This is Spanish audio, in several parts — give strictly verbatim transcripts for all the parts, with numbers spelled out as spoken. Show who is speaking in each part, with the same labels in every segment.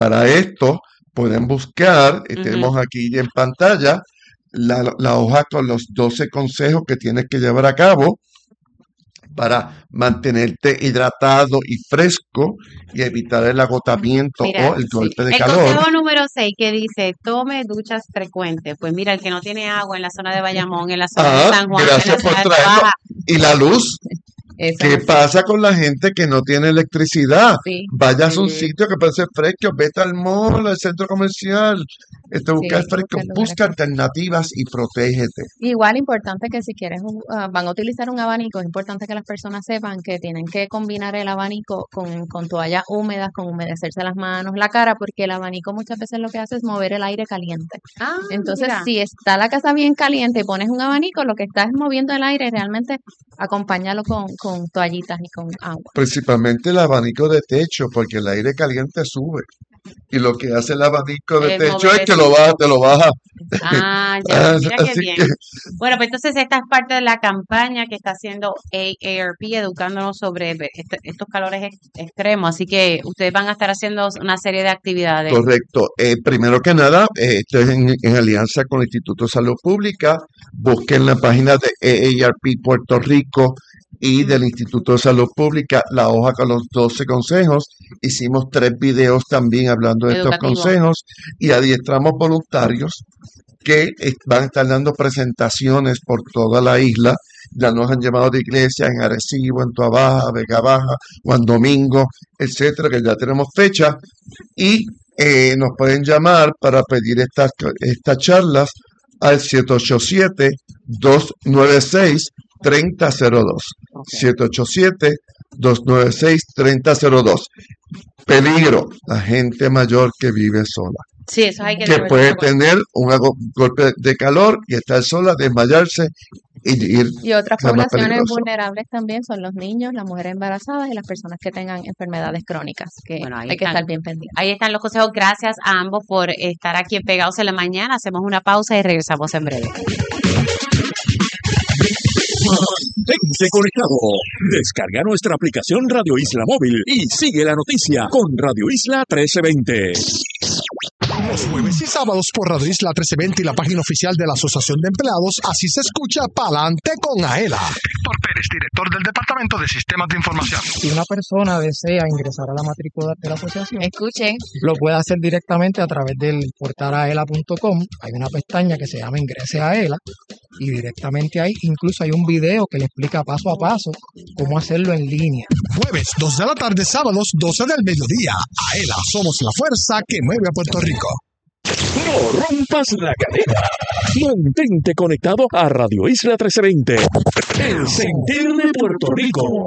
Speaker 1: Para esto pueden buscar, eh,
Speaker 2: Ujú.
Speaker 1: tenemos aquí en pantalla la, la hoja con los doce consejos que tienes que llevar a cabo para mantenerte hidratado y fresco y evitar el agotamiento
Speaker 2: Mira,
Speaker 1: o el
Speaker 2: sí.
Speaker 1: golpe de
Speaker 2: El
Speaker 1: calor.
Speaker 2: consejo número seis que dice, tome duchas frecuentes. Pues mira, el que no tiene agua en la zona de Bayamón, en la zona de
Speaker 1: Ah,
Speaker 2: San Juan, en la
Speaker 1: gracias por
Speaker 2: zona de
Speaker 1: traerlo.
Speaker 2: Toa Baja,
Speaker 1: Y la luz,
Speaker 2: eso
Speaker 1: ¿qué
Speaker 2: es así.
Speaker 1: pasa con la gente que no tiene electricidad?
Speaker 2: Sí,
Speaker 1: Vayas a un
Speaker 2: ujú,
Speaker 1: sitio que parece fresco, vete al mall, al centro comercial, este, busca
Speaker 2: sí,
Speaker 1: fresco,
Speaker 2: busca lugares
Speaker 1: busca
Speaker 2: frescos.
Speaker 1: alternativas y protégete.
Speaker 2: Igual importante que si quieres un- ah, van a utilizar un abanico, es importante que las personas sepan que tienen que combinar el abanico con, con toallas húmedas, con humedecerse las manos, la cara, porque el abanico muchas veces lo que hace es mover el aire caliente.
Speaker 3: Ah,
Speaker 2: Entonces,
Speaker 3: mira.
Speaker 2: si está la casa bien caliente y pones un abanico, lo que estás es moviendo el aire, realmente acompáñalo con, con toallitas y con agua.
Speaker 1: Principalmente el abanico de techo, porque el aire caliente sube. Y lo que hace el abanico de
Speaker 2: Es
Speaker 1: techo
Speaker 2: mover
Speaker 1: es que
Speaker 2: eso.
Speaker 1: lo baja, te lo baja.
Speaker 2: Ah, ya,
Speaker 1: Ah,
Speaker 2: mira qué
Speaker 1: Así
Speaker 2: bien.
Speaker 1: que
Speaker 2: Bueno, pues entonces esta es parte de la campaña que está haciendo A A R P, educándonos sobre ve- este- estos calores ex- extremos. Así que ustedes van a estar haciendo una serie de actividades.
Speaker 1: correcto. Eh, primero que nada, eh, esto es en, en alianza con el Instituto de Salud Pública. Busquen la página de A A R P Puerto Rico y del Instituto de Salud Pública, la hoja con los doce consejos. Hicimos tres videos también hablando de estos
Speaker 2: Educativo.
Speaker 1: consejos y adiestramos voluntarios que eh, van a estar dando presentaciones por toda la isla. Ya nos han llevado de iglesia en Arecibo, en Toa Baja, Vega Baja, Juan Domingo, etcétera, que ya tenemos fecha. Y eh, nos pueden llamar para pedir estas, estas charlas al siete ocho siete, dos nueve seis, tres cero cero dos.
Speaker 2: Ok.
Speaker 1: siete ocho siete, dos nueve seis, tres cero cero dos. Peligro, la gente mayor que vive sola,
Speaker 2: Sí, eso hay que
Speaker 1: que
Speaker 2: tener
Speaker 1: puede
Speaker 2: mucho cuidado.
Speaker 1: tener un ago- golpe de calor y estar sola, desmayarse y ir
Speaker 2: Y otras
Speaker 1: a más
Speaker 2: poblaciones
Speaker 1: peligroso.
Speaker 2: vulnerables también son los niños, las mujeres embarazadas y las personas que tengan enfermedades crónicas, que
Speaker 3: Bueno, ahí
Speaker 2: hay que
Speaker 3: están.
Speaker 2: estar bien pendientes. Ahí están los consejos. Gracias a ambos por estar aquí en Pegados en la Mañana. Hacemos una pausa y regresamos en breve.
Speaker 4: Mantente conectado. Descarga nuestra aplicación Radio Isla Móvil y sigue la noticia con Radio Isla trece veinte.
Speaker 5: Los jueves y sábados por Radio Isla trece veinte y la página oficial de la Asociación de Empleados, así se escucha Pa'lante con Aela. Héctor Pérez, director del Departamento de Sistemas de Información.
Speaker 6: Si una persona desea ingresar a la matrícula de la asociación,
Speaker 2: Escuchen.
Speaker 6: lo puede hacer directamente a través del portal aela punto com. Hay una pestaña que se llama Ingrese a Aela y directamente ahí incluso hay un video que le explica paso a paso cómo hacerlo en línea.
Speaker 5: Jueves, dos de la tarde, sábados, doce del mediodía. Aela, somos la fuerza que mueve a Puerto Rico.
Speaker 4: No rompas la cadena. Mantente conectado a Radio Isla trece veinte. El sentir de Puerto Rico.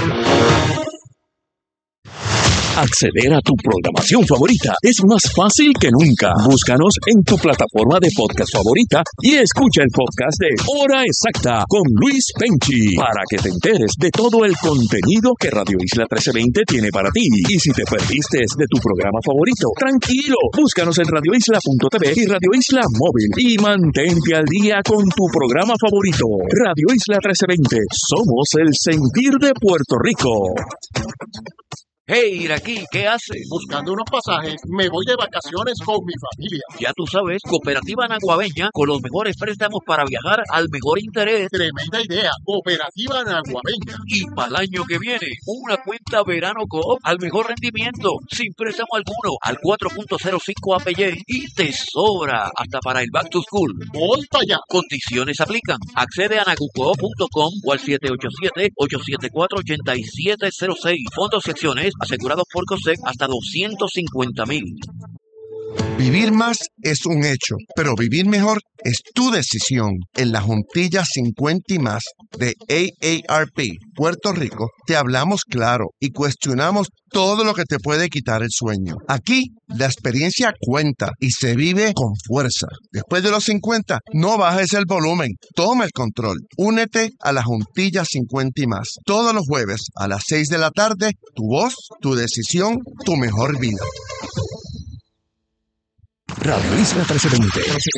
Speaker 4: Acceder a tu programación favorita es más fácil que nunca. Búscanos en tu plataforma de podcast favorita y escucha el podcast de Hora Exacta con Luis Penchi para que te enteres de todo el contenido que Radio Isla trece veinte tiene para ti. Y si te perdiste de tu programa favorito, tranquilo, búscanos en radio isla punto t v y Radio Isla Móvil y mantente al día con tu programa favorito. Radio Isla trece veinte, somos el sentir de Puerto Rico.
Speaker 7: Hey, Iraquí, ¿qué haces?
Speaker 8: Buscando unos pasajes, me voy de vacaciones con mi familia.
Speaker 7: Ya tú sabes, Cooperativa Naguabeña, con los mejores préstamos para viajar al mejor interés.
Speaker 8: Tremenda idea, Cooperativa Naguabeña.
Speaker 7: Y para el año que viene, una cuenta Verano Coop al mejor rendimiento, sin préstamo alguno, al cuatro punto cero cinco A P Y y te sobra hasta para el Back to School.
Speaker 8: Voy para allá.
Speaker 7: Condiciones aplican. Accede a nagucoop punto com o al siete ocho siete, ocho siete cuatro, ocho siete cero seis. Fondos y acciones asegurados por COSEC hasta doscientos cincuenta mil.
Speaker 1: Vivir más es un hecho, pero vivir mejor es tu decisión. En la Juntilla cincuenta y más de A A R P Puerto Rico, te hablamos claro y cuestionamos todo lo que te puede quitar el sueño. Aquí, la experiencia cuenta y se vive con fuerza. Después de los cincuenta, no bajes el volumen, toma el control. Únete a la Juntilla cincuenta y más. Todos los jueves a las seis de la tarde, tu voz, tu decisión, tu mejor vida.
Speaker 4: Radio Isla trece veinte.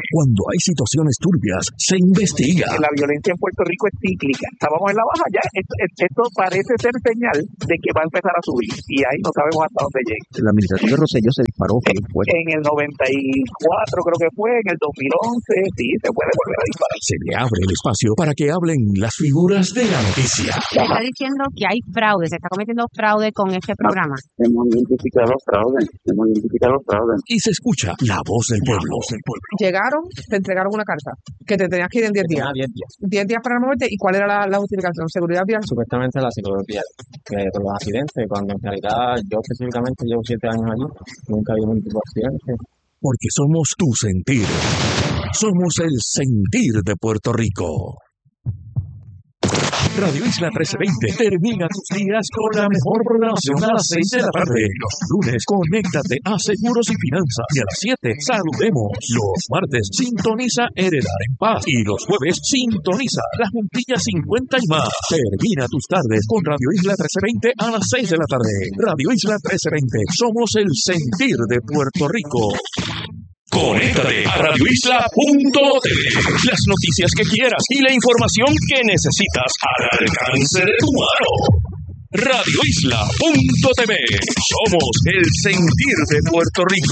Speaker 4: Cuando hay situaciones turbias, se investiga.
Speaker 3: La violencia en Puerto Rico es cíclica. Estábamos en la baja ya. Esto, esto parece ser señal de que va a empezar a subir. Y ahí no sabemos hasta dónde llegue.
Speaker 7: La administración de Rosselló se disparó.
Speaker 3: En, en el noventa y cuatro creo que fue, en el dos mil once, sí, se puede volver a disparar.
Speaker 4: Se le abre el espacio para que hablen las figuras de la noticia.
Speaker 2: Se está diciendo que hay fraude, se está cometiendo fraude con este programa.
Speaker 9: Hemos identificado los fraudes, hemos identificado los fraudes.
Speaker 4: Y se escucha la voz del pueblo. Del pueblo.
Speaker 10: Llegaron, te entregaron una carta que te tenías que ir en diez días.
Speaker 11: diez días.
Speaker 10: diez días para moverte. ¿Y cuál era la, la justificación? ¿Seguridad vial?
Speaker 11: Supuestamente la seguridad vial, que por los accidentes, cuando en realidad yo específicamente llevo siete años allí, nunca había ningún tipo de accidente.
Speaker 4: Porque somos tu sentir. Somos el sentir de Puerto Rico. Radio Isla trece veinte termina tus días con la mejor programación a las seis de la tarde. Los lunes, conéctate a Seguros y Finanzas. Y a las siete, saludemos. Los martes, sintoniza Heredar en Paz. Y los jueves, sintoniza La Juntilla cincuenta y más. Termina tus tardes con Radio Isla trece veinte a las seis de la tarde. Radio Isla trece veinte, somos el sentir de Puerto Rico. Conéctate a radio isla punto t v. Las noticias que quieras y la información que necesitas al alcance de tu mano. radio isla punto t v. Somos el sentir de Puerto Rico.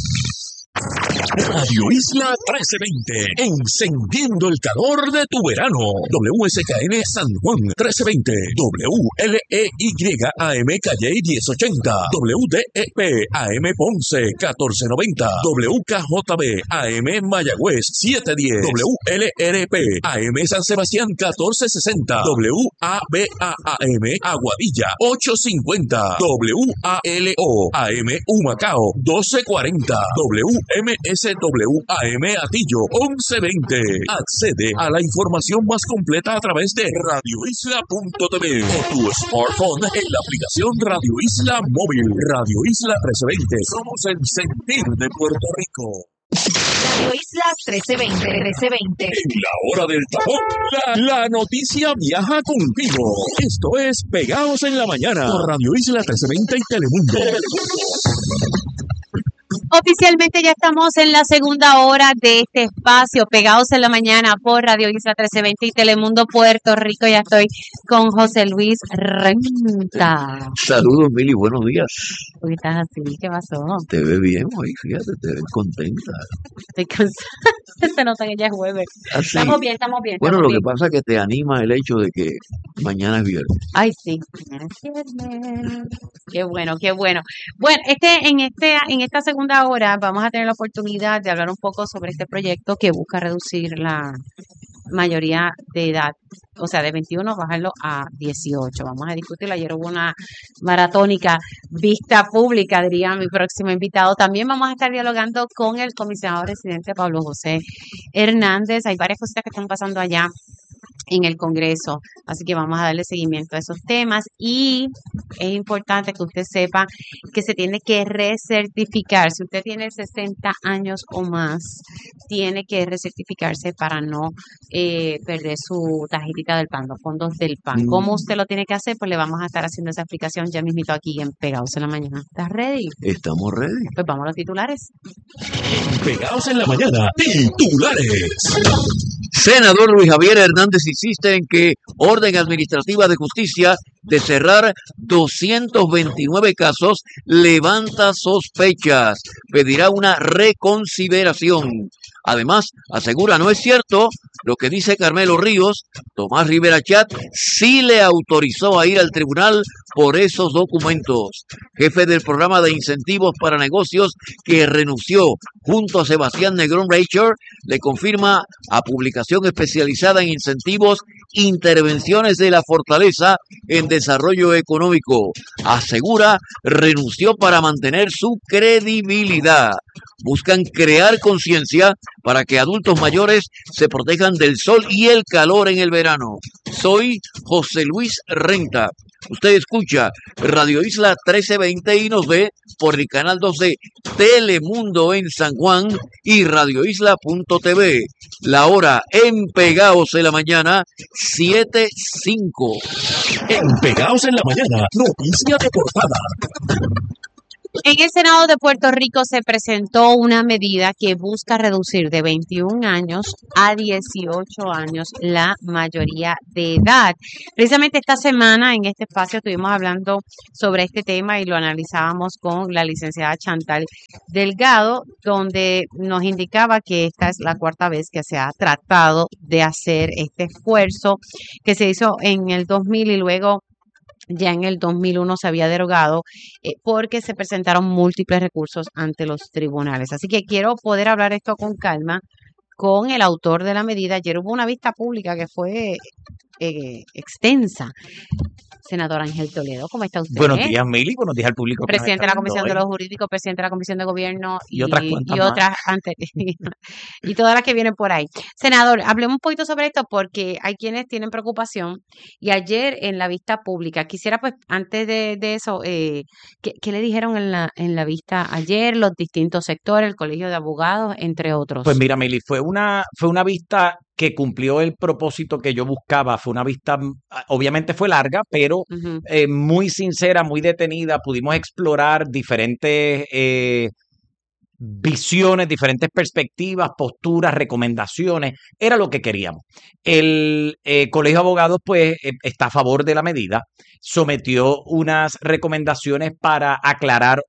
Speaker 4: Radio Isla trece veinte, encendiendo el calor de tu verano. W S K N San Juan trece veinte, W L E Y A M Calle diez ochenta, W D E P A M Ponce catorce noventa, W K J B A M Mayagüez setecientos diez, W L R P A M San Sebastián catorce sesenta, W A B A A M Aguadilla ochocientos cincuenta, W A L O A M Humacao doce cuarenta, W M S W A M Atillo once veinte. Accede a la información más completa a través de radio isla punto t v o tu smartphone en la aplicación Radio Isla Móvil. Radio Isla trece veinte. Somos el sentir de Puerto Rico.
Speaker 12: Radio Isla trece veinte, trece veinte.
Speaker 4: En la hora del tapón, la, la noticia viaja contigo. Esto es Pegados en la Mañana por Radio Isla trece veinte y Telemundo.
Speaker 2: Oficialmente ya estamos en la segunda hora de este espacio, Pegados en la Mañana por Radio Isla trece veinte y Telemundo Puerto Rico. Ya estoy con José Luis Renta.
Speaker 7: Saludos, Mili, buenos días.
Speaker 2: ¿Por qué estás así? ¿Qué pasó?
Speaker 7: Te ves bien hoy, fíjate, te ves contenta.
Speaker 2: Estoy cansada. Se nota que ya es jueves.
Speaker 7: ¿Ah, sí?
Speaker 2: Estamos bien, estamos bien.
Speaker 7: Bueno,
Speaker 2: estamos
Speaker 7: lo
Speaker 2: bien.
Speaker 7: que pasa es que te anima el hecho de que mañana es viernes.
Speaker 2: Ay, sí. Mañana es viernes. Qué bueno, qué bueno. Bueno, este, en, este, en esta segunda hora vamos a tener la oportunidad de hablar un poco sobre este proyecto que busca reducir la mayoría de edad, o sea, de veintiuno bajarlo a dieciocho. Vamos a discutirlo. Ayer hubo una maratónica vista pública, diría mi próximo invitado. También vamos a estar dialogando con el comisionado residente Pablo José Hernández. Hay varias cositas que están pasando allá en el Congreso, así que vamos a darle seguimiento a esos temas y es importante que usted sepa que se tiene que recertificar. Si usted tiene sesenta años o más, tiene que recertificarse para no eh, perder su tarjetita del P A N, los fondos del P A N. ¿Cómo usted lo tiene que hacer? Pues le vamos a estar haciendo esa explicación ya mismito aquí en Pegados en la Mañana. ¿Estás ready?
Speaker 7: Estamos ready.
Speaker 2: Pues vamos a los titulares.
Speaker 4: Pegados en la Mañana, titulares.
Speaker 7: Senador Luis Javier Hernández insiste en que orden administrativa de justicia de cerrar doscientos veintinueve casos levanta sospechas. Pedirá una reconsideración. Además, asegura no es cierto lo que dice Carmelo Ríos. Tomás Rivera Chat sí le autorizó a ir al tribunal por esos documentos. Jefe del programa de incentivos para negocios que renunció junto a Sebastián Negrón Reicher le confirma a publicación especializada en incentivos intervenciones de la fortaleza en desarrollo económico. Asegura renunció para mantener su credibilidad. Buscan crear conciencia para que adultos mayores se protejan del sol y el calor en el verano. Soy José Luis Renta. Usted escucha Radio Isla trece veinte y nos ve por el canal dos de Telemundo en San Juan y radio isla punto t v. La hora en Pegados en la Mañana, siete cinco.
Speaker 4: En Pegados en la Mañana, noticia de portada.
Speaker 13: En el Senado de Puerto Rico se presentó una medida que busca reducir de veintiún años a dieciocho años la mayoría de edad. Precisamente esta semana en este espacio estuvimos hablando sobre este tema y lo analizábamos con la licenciada Chantal Delgado, donde nos indicaba que esta es la cuarta vez que se ha tratado de hacer este esfuerzo que se hizo en el dos mil y luego ya en el dos mil uno se había derogado eh, porque se presentaron múltiples recursos ante los tribunales. Así que quiero poder hablar esto con calma con el autor de la medida. Ayer hubo una vista pública que fue eh, extensa. Senador Ángel Toledo, ¿cómo está usted?
Speaker 14: Buenos días, Mili. Buenos días al público. que nos
Speaker 13: Presidente de
Speaker 14: está
Speaker 13: la Comisión
Speaker 14: viendo
Speaker 13: de
Speaker 14: hoy.
Speaker 13: los Jurídicos, presidente de la Comisión de Gobierno
Speaker 14: Y otras cuantas
Speaker 13: y
Speaker 14: más.
Speaker 13: otras antes y todas las que vienen por ahí. Senador, hablemos un poquito sobre esto porque hay quienes tienen preocupación y ayer en la vista pública, quisiera pues antes de, de eso, eh, ¿qué, qué le dijeron en la, en la vista ayer los distintos sectores, el Colegio de Abogados, entre otros?
Speaker 14: Pues mira, Mili, fue una, fue una vista que cumplió el propósito que yo buscaba. Fue una vista, mm, obviamente fue larga, pero
Speaker 13: Ujú.
Speaker 14: eh, muy sincera, muy detenida. Pudimos explorar diferentes eh, visiones, diferentes perspectivas, posturas, recomendaciones. Era lo que queríamos. El eh, Colegio de Abogados, pues, eh, está a favor de la medida. Sometió unas recomendaciones para aclarar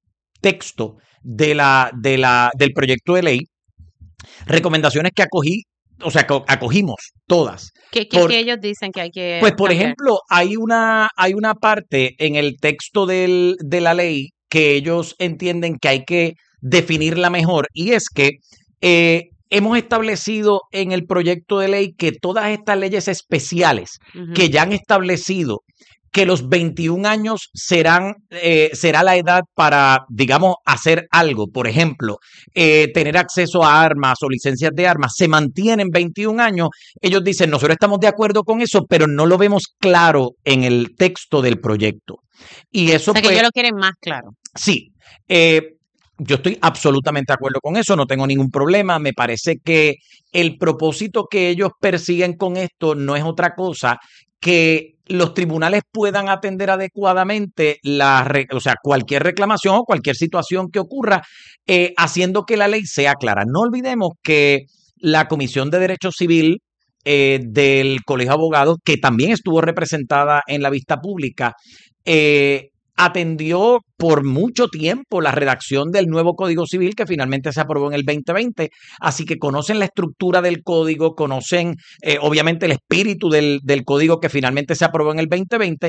Speaker 14: texto de la, de la, del proyecto de ley. Recomendaciones que acogí, o sea, que acogimos todas.
Speaker 13: ¿Qué, qué,
Speaker 14: Por-
Speaker 13: qué ellos dicen que hay que
Speaker 14: Pues, por
Speaker 13: cambiar?
Speaker 14: ejemplo, hay una, hay una parte en el texto del, de la ley que ellos entienden que hay que definirla mejor, y es que eh, hemos establecido en el proyecto de ley que todas estas leyes especiales
Speaker 13: Ujú.
Speaker 14: que ya han establecido que los veintiún años serán, eh, será la edad para, digamos, hacer algo. Por ejemplo, eh, tener acceso a armas o licencias de armas, se mantienen veintiún años. Ellos dicen, nosotros estamos de acuerdo con eso, pero no lo vemos claro en el texto del proyecto. Y eso
Speaker 13: O sea, que
Speaker 14: pues,
Speaker 13: ellos lo quieren más claro.
Speaker 14: sí, eh, yo estoy absolutamente de acuerdo con eso, no tengo ningún problema. Me parece que el propósito que ellos persiguen con esto no es otra cosa que los tribunales puedan atender adecuadamente la, re- o sea, cualquier reclamación o cualquier situación que ocurra, eh, haciendo que la ley sea clara. No olvidemos que la Comisión de Derecho Civil eh, del Colegio de Abogados, que también estuvo representada en la vista pública, eh, atendió por mucho tiempo la redacción del nuevo Código Civil que finalmente se aprobó en el veinte veinte, así que conocen la estructura del código, conocen eh, obviamente el espíritu del, del código que finalmente se aprobó en el veinte veinte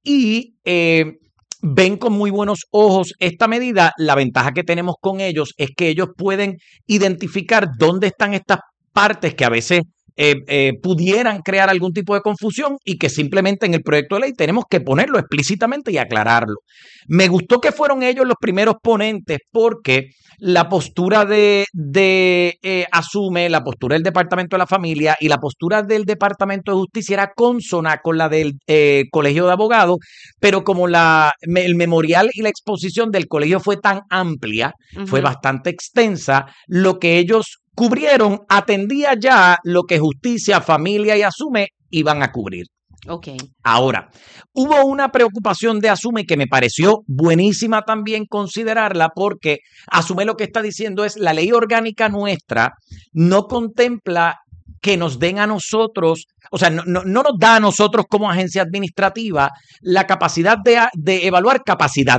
Speaker 14: y eh, ven con muy buenos ojos esta medida. La ventaja que tenemos con ellos es que ellos pueden identificar dónde están estas partes que a veces eh, eh, pudieran crear algún tipo de confusión y que simplemente en el proyecto de ley tenemos que ponerlo explícitamente y aclararlo. Me gustó que fueron ellos los primeros ponentes porque la postura de, de eh, Asume, la postura del Departamento de la Familia y la postura del Departamento de Justicia era consona con la del eh, Colegio de Abogados, pero como la, me- el memorial y la exposición del colegio fue tan amplia, fue
Speaker 13: Ujú.
Speaker 14: bastante extensa, lo que ellos cubrieron atendía ya lo que Justicia, Familia y Asume iban a cubrir.
Speaker 13: Ok.
Speaker 14: Ahora, hubo una preocupación de Asume que me pareció buenísima también considerarla, porque Asume lo que está diciendo es la ley orgánica nuestra no contempla que nos den a nosotros, o sea, no, no, no nos da a nosotros como agencia administrativa la capacidad de, a- de evaluar capacidad.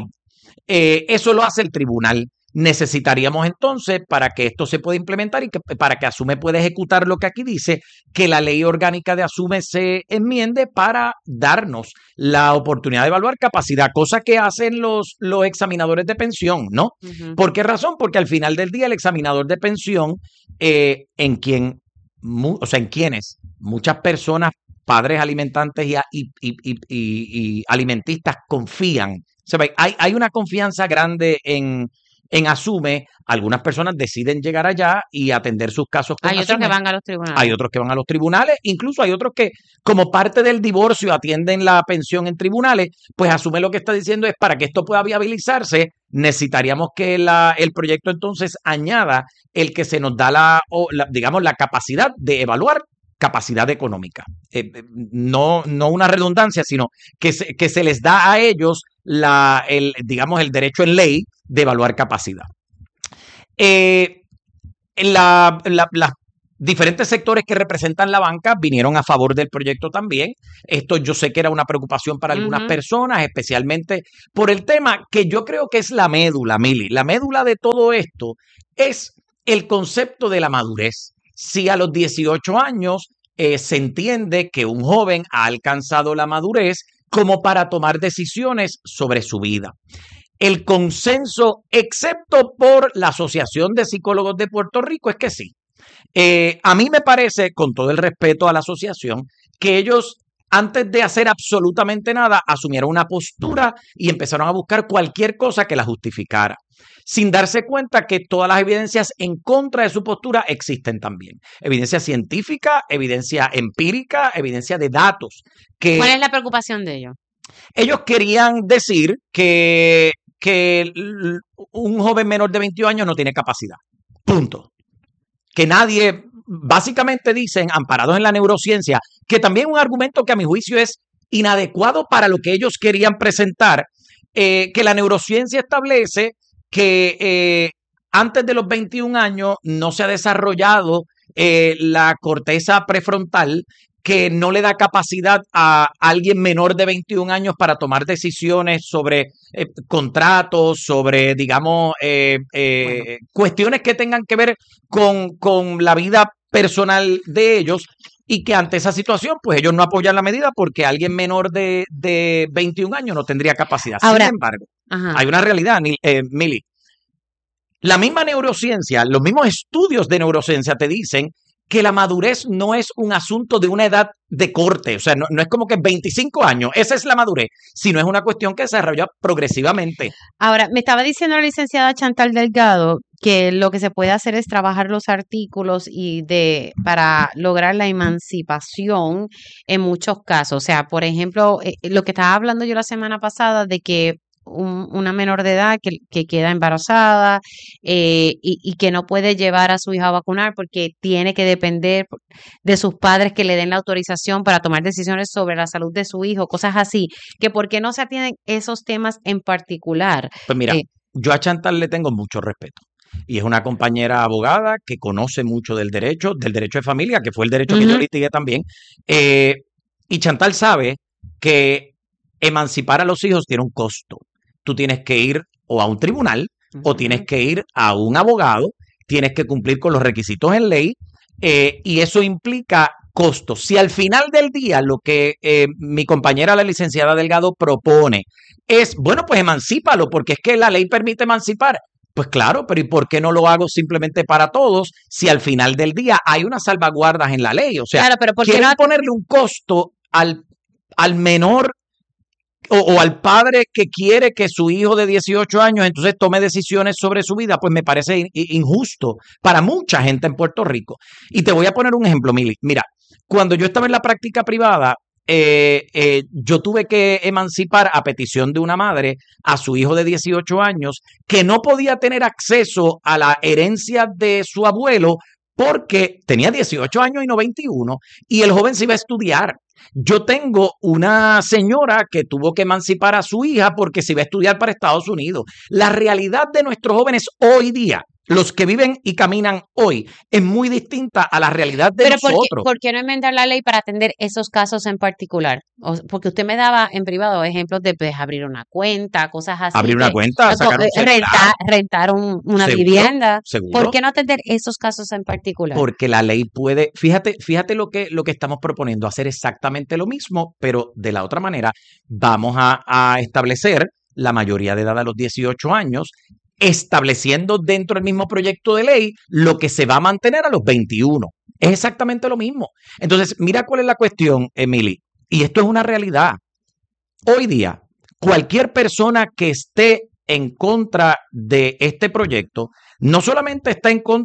Speaker 14: Eh, eso lo hace el tribunal. Necesitaríamos entonces, para que esto se pueda implementar y que para que Asume pueda ejecutar lo que aquí dice, que la ley orgánica de Asume se enmiende para darnos la oportunidad de evaluar capacidad, cosa que hacen los, los examinadores de pensión, ¿no?
Speaker 13: Ujú.
Speaker 14: ¿Por qué razón? Porque al final del día el examinador de pensión, eh, en quien, mu- o sea, en quienes muchas personas, padres alimentantes y, a- y, y, y, y- y alimentistas confían. O sea, hay, hay una confianza grande en, en Asume. Algunas personas deciden llegar allá y atender sus casos con
Speaker 13: Hay otros que
Speaker 14: Asume.
Speaker 13: van a los tribunales.
Speaker 14: Hay otros que van a los tribunales, incluso hay otros que, como parte del divorcio, atienden la pensión en tribunales. Pues Asume lo que está diciendo es, para que esto pueda viabilizarse, necesitaríamos que la, el proyecto entonces añada el que se nos da la, o la, digamos, la capacidad de evaluar capacidad económica. Eh, no, no una redundancia, sino que se, que se les da a ellos la, el, digamos, el derecho en ley de evaluar capacidad. Eh, la, la, las diferentes sectores que representan la banca vinieron a favor del proyecto también. Esto yo sé que era una preocupación para algunas
Speaker 13: Ujú.
Speaker 14: personas, especialmente por el tema que yo creo que es la médula, Mili. La médula de todo esto es el concepto de la madurez. Si a los dieciocho años eh, se entiende que un joven ha alcanzado la madurez como para tomar decisiones sobre su vida. El consenso, excepto por la Asociación de Psicólogos de Puerto Rico, es que sí. Eh, a mí me parece, con todo el respeto a la asociación, que ellos, antes de hacer absolutamente nada, asumieron una postura y empezaron a buscar cualquier cosa que la justificara, sin darse cuenta que todas las evidencias en contra de su postura existen también. Evidencia científica, evidencia empírica, evidencia de datos. Que
Speaker 13: ¿Cuál es la preocupación de ellos?
Speaker 14: ellos querían decir que, que un joven menor de veintiún años no tiene capacidad. Punto. Que nadie, básicamente dicen, amparados en la neurociencia, que también un argumento que a mi juicio es inadecuado para lo que ellos querían presentar, eh, que la neurociencia establece que eh, antes de los veintiún años no se ha desarrollado eh, la corteza prefrontal, que no le da capacidad a alguien menor de veintiún años para tomar decisiones sobre eh, contratos, sobre, digamos, eh, eh, bueno. cuestiones que tengan que ver con, con la vida personal de ellos, y que ante esa situación, pues ellos no apoyan la medida porque alguien menor de, de veintiún años no tendría capacidad.
Speaker 13: Ahora,
Speaker 14: Sin embargo,
Speaker 13: ajá.
Speaker 14: hay una realidad, eh, Mili. La misma neurociencia, los mismos estudios de neurociencia te dicen que la madurez no es un asunto de una edad de corte, o sea, no, no es como que veinticinco años, esa es la madurez, sino es una cuestión que se desarrolla progresivamente.
Speaker 13: Ahora, me estaba diciendo la licenciada Chantal Delgado que lo que se puede hacer es trabajar los artículos y de para lograr la emancipación en muchos casos. O sea, por ejemplo, eh, lo que estaba hablando yo la semana pasada de que Un, una menor de edad que, que queda embarazada eh, y, y que no puede llevar a su hija a vacunar porque tiene que depender de sus padres que le den la autorización para tomar decisiones sobre la salud de su hijo, cosas así, que por qué no se atienden esos temas en particular.
Speaker 14: Pues mira,
Speaker 13: Eh,
Speaker 14: yo a Chantal le tengo mucho respeto. Y es una compañera abogada que conoce mucho del derecho, del derecho de familia, que fue el derecho que yo
Speaker 13: Ujú.
Speaker 14: litigué también. Eh, y Chantal sabe que emancipar a los hijos tiene un costo. Tú tienes que ir o a un tribunal o tienes que ir a un abogado, tienes que cumplir con los requisitos en ley eh, y eso implica costos. Si al final del día lo que eh, mi compañera la licenciada Delgado propone es, bueno, pues emancípalo porque es que la ley permite emancipar. Pues claro, pero ¿y por qué no lo hago simplemente para todos si al final del día hay unas salvaguardas en la ley? O sea,
Speaker 13: Claro, pero ¿por qué
Speaker 14: quieren
Speaker 13: no-
Speaker 14: ponerle un costo al, al menor o, o al padre que quiere que su hijo de dieciocho años entonces tome decisiones sobre su vida, pues me parece in- injusto para mucha gente en Puerto Rico. Y te voy a poner un ejemplo, Mili. Mira, cuando yo estaba en la práctica privada, eh, eh, yo tuve que emancipar a petición de una madre a su hijo de dieciocho años que no podía tener acceso a la herencia de su abuelo porque tenía dieciocho años y no veintiuno, y el joven se iba a estudiar. Yo tengo una señora que tuvo que emancipar a su hija porque se iba a estudiar para Estados Unidos. La realidad de nuestros jóvenes hoy día, los que viven y caminan hoy, es muy distinta a la realidad de
Speaker 13: Pero ¿por qué,
Speaker 14: nosotros.
Speaker 13: por qué no enmendar la ley para atender esos casos en particular? O- porque usted me daba en privado ejemplos de pues, abrir una cuenta, cosas así.
Speaker 14: Abrir una
Speaker 13: que-
Speaker 14: cuenta,
Speaker 13: o-
Speaker 14: sacar un
Speaker 13: eh,
Speaker 14: cheque,
Speaker 13: rentar,
Speaker 14: claro.
Speaker 13: rentar un- una
Speaker 14: Seguro,
Speaker 13: vivienda.
Speaker 14: seguro.
Speaker 13: ¿Por qué no atender esos casos en particular?
Speaker 14: Porque la ley puede, fíjate, fíjate lo que, lo que estamos proponiendo, hacer exactamente lo mismo, pero de la otra manera. Vamos a, a establecer la mayoría de edad a los dieciocho años, estableciendo dentro del mismo proyecto de ley lo que se va a mantener a los veintiuno. Es exactamente lo mismo. Entonces, mira cuál es la cuestión, Emily, y esto es una realidad. Hoy día, cualquier persona que esté en contra de este proyecto, no solamente está en contra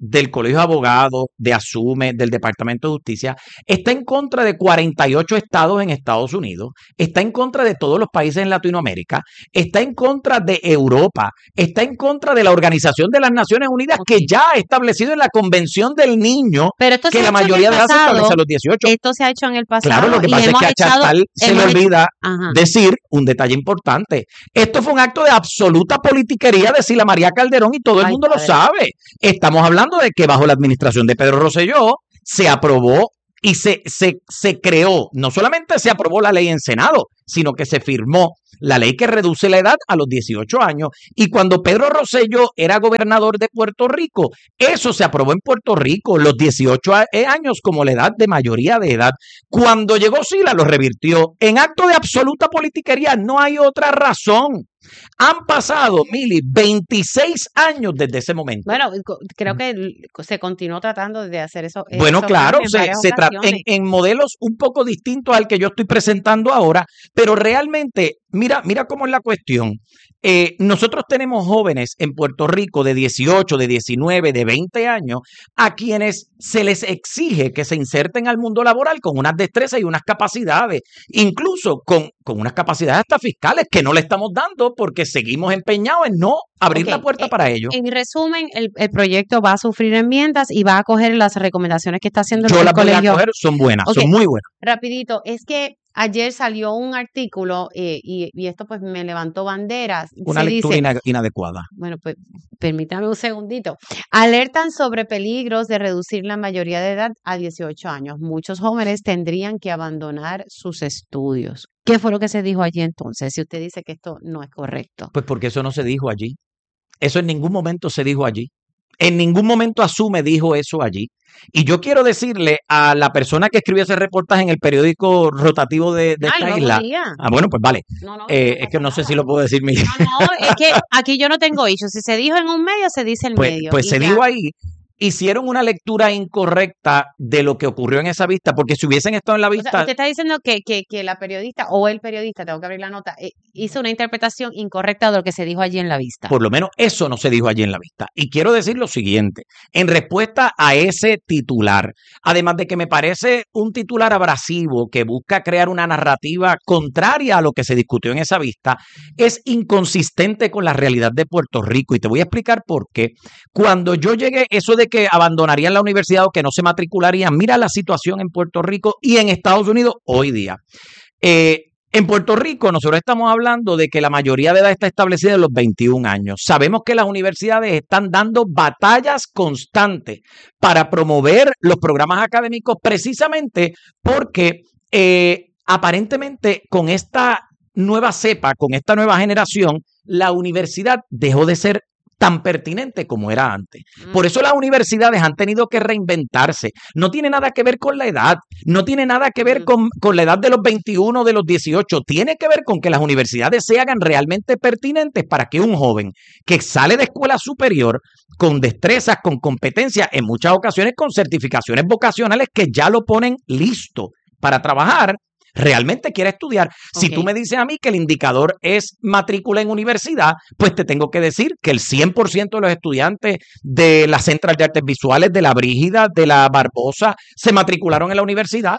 Speaker 14: del Colegio de Abogados, de Asume, del Departamento de Justicia, está en contra de cuarenta y ocho estados en Estados Unidos, está en contra de todos los países en Latinoamérica, está en contra de Europa, está en contra de la Organización de las Naciones Unidas, okay, que ya ha establecido en la Convención del Niño
Speaker 13: Pero esto
Speaker 14: que la mayoría de edad se establece a los dieciocho.
Speaker 13: Esto se ha hecho en el pasado.
Speaker 14: Claro, lo que pasa es que a Chantal se le olvida
Speaker 13: Ajá.
Speaker 14: decir un detalle importante. Esto fue un acto de absoluta politiquería de Sila María Calderón y todo el
Speaker 13: Ay,
Speaker 14: mundo
Speaker 13: padre.
Speaker 14: lo sabe. Estamos hablando de que bajo la administración de Pedro Rosselló se aprobó y se, se, se creó, no solamente se aprobó la ley en Senado, sino que se firmó la ley que reduce la edad a los dieciocho años. Y cuando Pedro Rosselló era gobernador de Puerto Rico, eso se aprobó en Puerto Rico, los dieciocho años como la edad de mayoría de edad. Cuando llegó Sila lo revirtió en acto de absoluta politiquería, no hay otra razón. Han pasado, Mili, veintiséis años desde ese momento.
Speaker 13: Bueno, co- creo que l- se continuó tratando de hacer eso.
Speaker 14: Bueno,
Speaker 13: esos
Speaker 14: claro,
Speaker 13: cambios en
Speaker 14: se,
Speaker 13: varias
Speaker 14: se trata en,
Speaker 13: ocasiones.
Speaker 14: en modelos un poco distintos al que yo estoy presentando ahora, pero realmente, mira, mira cómo es la cuestión. Eh, nosotros tenemos jóvenes en Puerto Rico de dieciocho, de diecinueve, de veinte años, a quienes se les exige que se inserten al mundo laboral con unas destrezas y unas capacidades, incluso con, con unas capacidades hasta fiscales que no le estamos dando porque seguimos empeñados en no abrir
Speaker 13: Ok,
Speaker 14: la puerta
Speaker 13: eh,
Speaker 14: para ellos.
Speaker 13: En resumen, el, el proyecto va a sufrir enmiendas y va a acoger las recomendaciones que está haciendo el,
Speaker 14: Yo
Speaker 13: el
Speaker 14: las voy a
Speaker 13: colegio.
Speaker 14: coger, son buenas,
Speaker 13: Ok,
Speaker 14: son muy buenas.
Speaker 13: Rapidito, es que ayer salió un artículo eh, y, y esto pues me levantó banderas.
Speaker 14: Una
Speaker 13: Se
Speaker 14: lectura
Speaker 13: dice,
Speaker 14: ina- inadecuada.
Speaker 13: bueno, pues permítame un segundito. Alertan sobre peligros de reducir la mayoría de edad a dieciocho años. Muchos jóvenes tendrían que abandonar sus estudios. ¿Qué fue lo que se dijo allí entonces? Si usted dice que esto no es correcto.
Speaker 14: Pues porque eso no se dijo allí. Eso en ningún momento se dijo allí. En ningún momento Asume dijo eso allí. Y yo quiero decirle a la persona que escribió ese reportaje en el periódico rotativo de, de
Speaker 13: Ay,
Speaker 14: esta
Speaker 13: no
Speaker 14: isla.
Speaker 13: podía.
Speaker 14: Ah, bueno, pues vale.
Speaker 13: No, no,
Speaker 14: Eh,
Speaker 13: no
Speaker 14: es que no
Speaker 13: pasa
Speaker 14: sé si
Speaker 13: nada.
Speaker 14: lo puedo decir, Miguel.
Speaker 13: No, es que aquí yo no tengo issue. Si se dijo en un medio, se dice el
Speaker 14: Pues,
Speaker 13: medio.
Speaker 14: pues
Speaker 13: y
Speaker 14: se
Speaker 13: ya.
Speaker 14: dijo ahí, hicieron una lectura incorrecta de lo que ocurrió en esa vista, porque si hubiesen estado en la
Speaker 13: O sea,
Speaker 14: vista,
Speaker 13: usted está diciendo que, que, que la periodista o el periodista, tengo que abrir la nota, eh, hizo una interpretación incorrecta de lo que se dijo allí en la vista.
Speaker 14: por lo menos eso no se dijo allí en la vista. Y quiero decir lo siguiente, en respuesta a ese titular, además de que me parece un titular abrasivo que busca crear una narrativa contraria a lo que se discutió en esa vista, es inconsistente con la realidad de Puerto Rico. Y te voy a explicar por qué. Cuando yo llegué, eso de que abandonarían la universidad o que no se matricularían, mira la situación en Puerto Rico y en Estados Unidos hoy día. Eh, En Puerto Rico nosotros estamos hablando de que la mayoría de edad está establecida en los veintiún años. Sabemos que las universidades están dando batallas constantes para promover los programas académicos precisamente porque eh, aparentemente con esta nueva cepa, con esta nueva generación, la universidad dejó de ser tan pertinente como era antes. Por eso las universidades han tenido que reinventarse. No tiene nada que ver con la edad, no tiene nada que ver con, con la edad de los veintiuno, de los dieciocho. Tiene que ver con que las universidades se hagan realmente pertinentes para que un joven que sale de escuela superior con destrezas, con competencias, en muchas ocasiones con certificaciones vocacionales que ya lo ponen listo para trabajar, realmente quiere estudiar. Si
Speaker 13: Ok.
Speaker 14: tú me dices a mí que el indicador es matrícula en universidad, pues te tengo que decir que el cien por ciento de los estudiantes de la Central de Artes Visuales, de la Brígida, de la Barbosa, se matricularon en la universidad.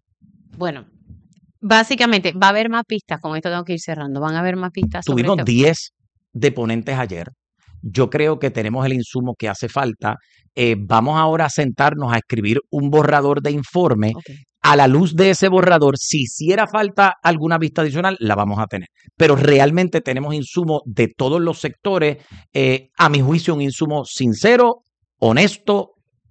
Speaker 13: Bueno, básicamente va a haber más pistas, con esto tengo que ir cerrando, van a haber más pistas sobre
Speaker 14: Tuvimos
Speaker 13: este-
Speaker 14: diez de ponentes ayer. Yo creo que tenemos el insumo que hace falta. Eh, vamos ahora a sentarnos a escribir un borrador de informe.
Speaker 13: Ok.
Speaker 14: A la luz de ese borrador, si hiciera falta alguna vista adicional, la vamos a tener. Pero realmente tenemos insumo de todos los sectores. eh, a mi juicio, un insumo sincero, honesto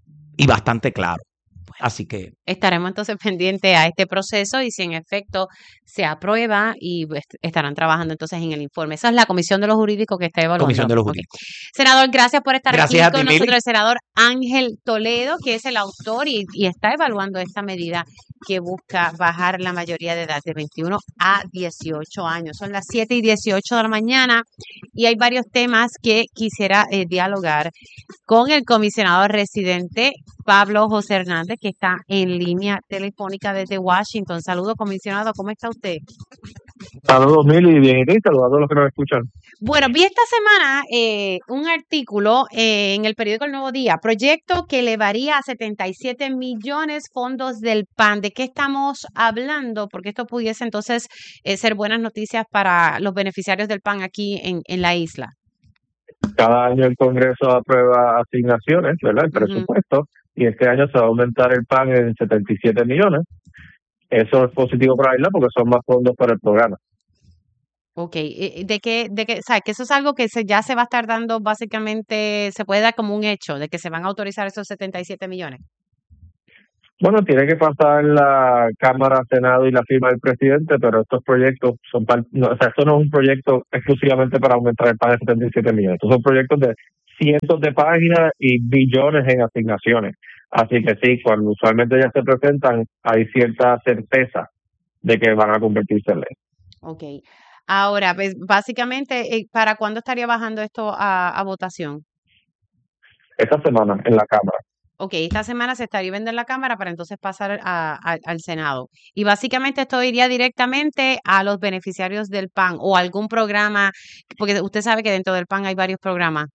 Speaker 14: y bastante claro. Así que
Speaker 13: Estaremos entonces pendientes a este proceso y si en efecto se aprueba y est- estarán trabajando entonces en el informe. Esa es la Comisión de los Jurídicos que está evaluando.
Speaker 14: Comisión de los
Speaker 13: Ok.
Speaker 14: Jurídicos.
Speaker 13: Senador, gracias por estar
Speaker 14: Gracias a
Speaker 13: aquí
Speaker 14: ti,
Speaker 13: con
Speaker 14: Mili.
Speaker 13: nosotros. El senador Ángel Toledo, que es el autor y, y está evaluando esta medida que busca bajar la mayoría de edad de veintiuno a dieciocho años. Son las siete y dieciocho de la mañana y hay varios temas que quisiera eh, dialogar con el comisionado residente Pablo José Hernández, que está en línea telefónica desde Washington. Saludos, comisionado, ¿cómo está usted?
Speaker 15: Saludos, Mili, y bien, y saludos a todos los que nos escuchan.
Speaker 13: Bueno, vi esta semana eh, un artículo eh, en el periódico El Nuevo Día, proyecto que elevaría a setenta y siete millones fondos del P A N. ¿De qué estamos hablando? Porque esto pudiese entonces eh, ser buenas noticias para los beneficiarios del P A N aquí en, en la isla.
Speaker 15: Cada año el Congreso aprueba asignaciones, ¿verdad? El presupuesto, uh-huh. y este año se va a aumentar el P A N en setenta y siete millones. Eso es positivo para la isla porque son más fondos para el programa.
Speaker 13: Ok, de que, de que, ¿sabes? Que eso es algo que se, ya se va a estar dando básicamente, se puede dar como un hecho de que se van a autorizar esos setenta y siete millones.
Speaker 15: Bueno, tiene que pasar la Cámara, Senado y la firma del presidente, pero estos proyectos son, no, o sea, esto no es un proyecto exclusivamente para aumentar el P A N de setenta y siete millones. Estos son proyectos de cientos de páginas y billones en asignaciones. Así que sí, cuando usualmente ya se presentan, hay cierta certeza de que van a convertirse en ley.
Speaker 13: Ok. Ahora, pues básicamente, ¿para cuándo estaría bajando esto a, a votación?
Speaker 15: Esta semana en la Cámara.
Speaker 13: Ok, esta semana se estaría viendo en la Cámara para entonces pasar a, a, al Senado. Y básicamente esto iría directamente a los beneficiarios del P A N o algún programa, porque usted sabe que dentro del P A N hay varios programas.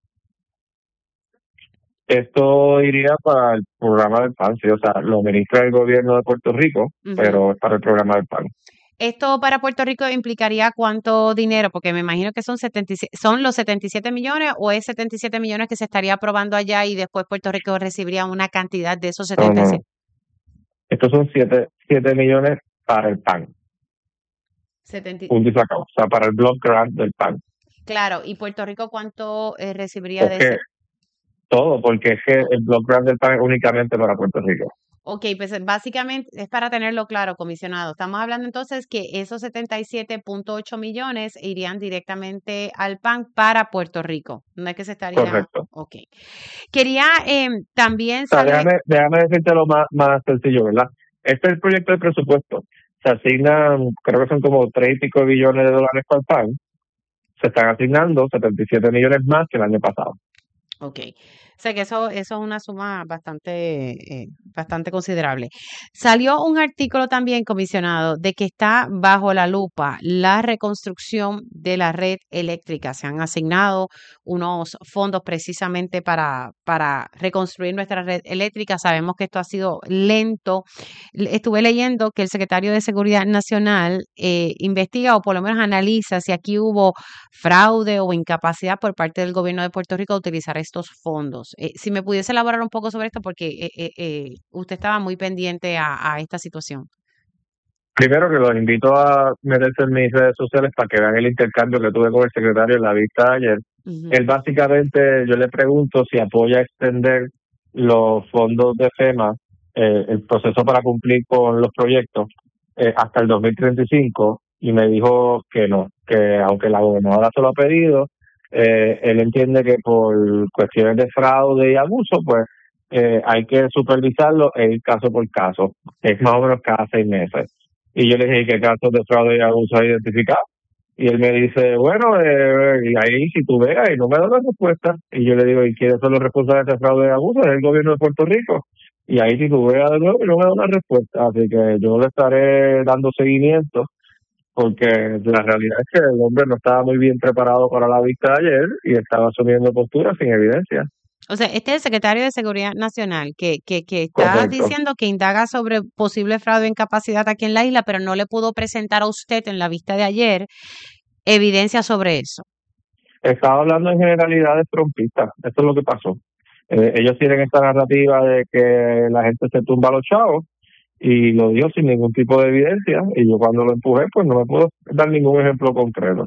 Speaker 15: Esto iría para el programa del P A N, sí, o sea, lo administra el gobierno de Puerto Rico, uh-huh. pero es para el programa del P A N.
Speaker 13: ¿Esto para Puerto Rico implicaría cuánto dinero? Porque me imagino que son setenta y siete, ¿son los setenta y siete millones o es setenta y siete millones que se estaría aprobando allá y después Puerto Rico recibiría una cantidad de esos setenta y siete?
Speaker 15: No, no. Estos son siete millones para el P A N.
Speaker 13: setenta
Speaker 15: Punto y se acabó. O sea, para el block grant del P A N.
Speaker 13: Claro, ¿y Puerto Rico cuánto eh, recibiría
Speaker 15: porque,
Speaker 13: de eso?
Speaker 15: Todo, porque es que el block grant del P A N es únicamente para Puerto Rico.
Speaker 13: Ok, pues básicamente es para tenerlo claro, comisionado. Estamos hablando entonces que esos setenta y siete punto ocho millones irían directamente al P A N para Puerto Rico. No es que se estaría...
Speaker 15: Correcto.
Speaker 13: Ok. Quería eh, también
Speaker 15: o sea,
Speaker 13: saber...
Speaker 15: déjame, déjame decirte lo más, más sencillo, ¿verdad? Este es el proyecto de presupuesto. Se asignan, creo que son como tres y pico billones de dólares para el P A N. Se están asignando setenta y siete millones más que el año pasado.
Speaker 13: Ok. O sea que eso, eso es una suma bastante, eh, bastante considerable. Salió un artículo también, comisionado, de que está bajo la lupa la reconstrucción de la red eléctrica. Se han asignado unos fondos precisamente para, para reconstruir nuestra red eléctrica. Sabemos que esto ha sido lento. Estuve leyendo que el secretario de Seguridad Nacional eh, investiga o por lo menos analiza si aquí hubo fraude o incapacidad por parte del gobierno de Puerto Rico de utilizar estos fondos. Eh, si me pudiese elaborar un poco sobre esto, porque eh, eh, eh, usted estaba muy pendiente a, a esta situación.
Speaker 15: Primero que los invito a meterse en mis redes sociales para que vean el intercambio que tuve con el secretario en la vista ayer. Uh-huh. Él básicamente, yo le pregunto si apoya extender los fondos de FEMA, eh, el proceso para cumplir con los proyectos, eh, hasta el dos mil treinta y cinco, y me dijo que no, que aunque la gobernadora se lo ha pedido, Eh, él entiende que por cuestiones de fraude y abuso, pues eh, hay que supervisarlo en caso por caso. Es más o menos cada seis meses. Y yo le dije, ¿qué casos de fraude y abuso hay identificado? Y él me dice, bueno, eh, y ahí si tú veas, y no me da la respuesta. Y yo le digo, ¿y quiénes son los responsables de fraude y abuso? Es el gobierno de Puerto Rico. Y ahí si tú veas de nuevo, y no me da una respuesta. Así que yo le estaré dando seguimiento, porque la realidad es que el hombre no estaba muy bien preparado para la vista de ayer y estaba asumiendo posturas sin evidencia.
Speaker 13: O sea, este es el secretario de Seguridad Nacional que, que, que está
Speaker 15: Correcto.
Speaker 13: diciendo que indaga sobre posible fraude o incapacidad aquí en la isla, pero no le pudo presentar a usted en la vista de ayer evidencia sobre eso.
Speaker 15: Estaba hablando en generalidades trompistas. Esto es lo que pasó. Eh, ellos tienen esta narrativa de que la gente se tumba a los chavos, y lo dio sin ningún tipo de evidencia, y yo cuando lo empujé, pues no me puedo dar ningún ejemplo concreto.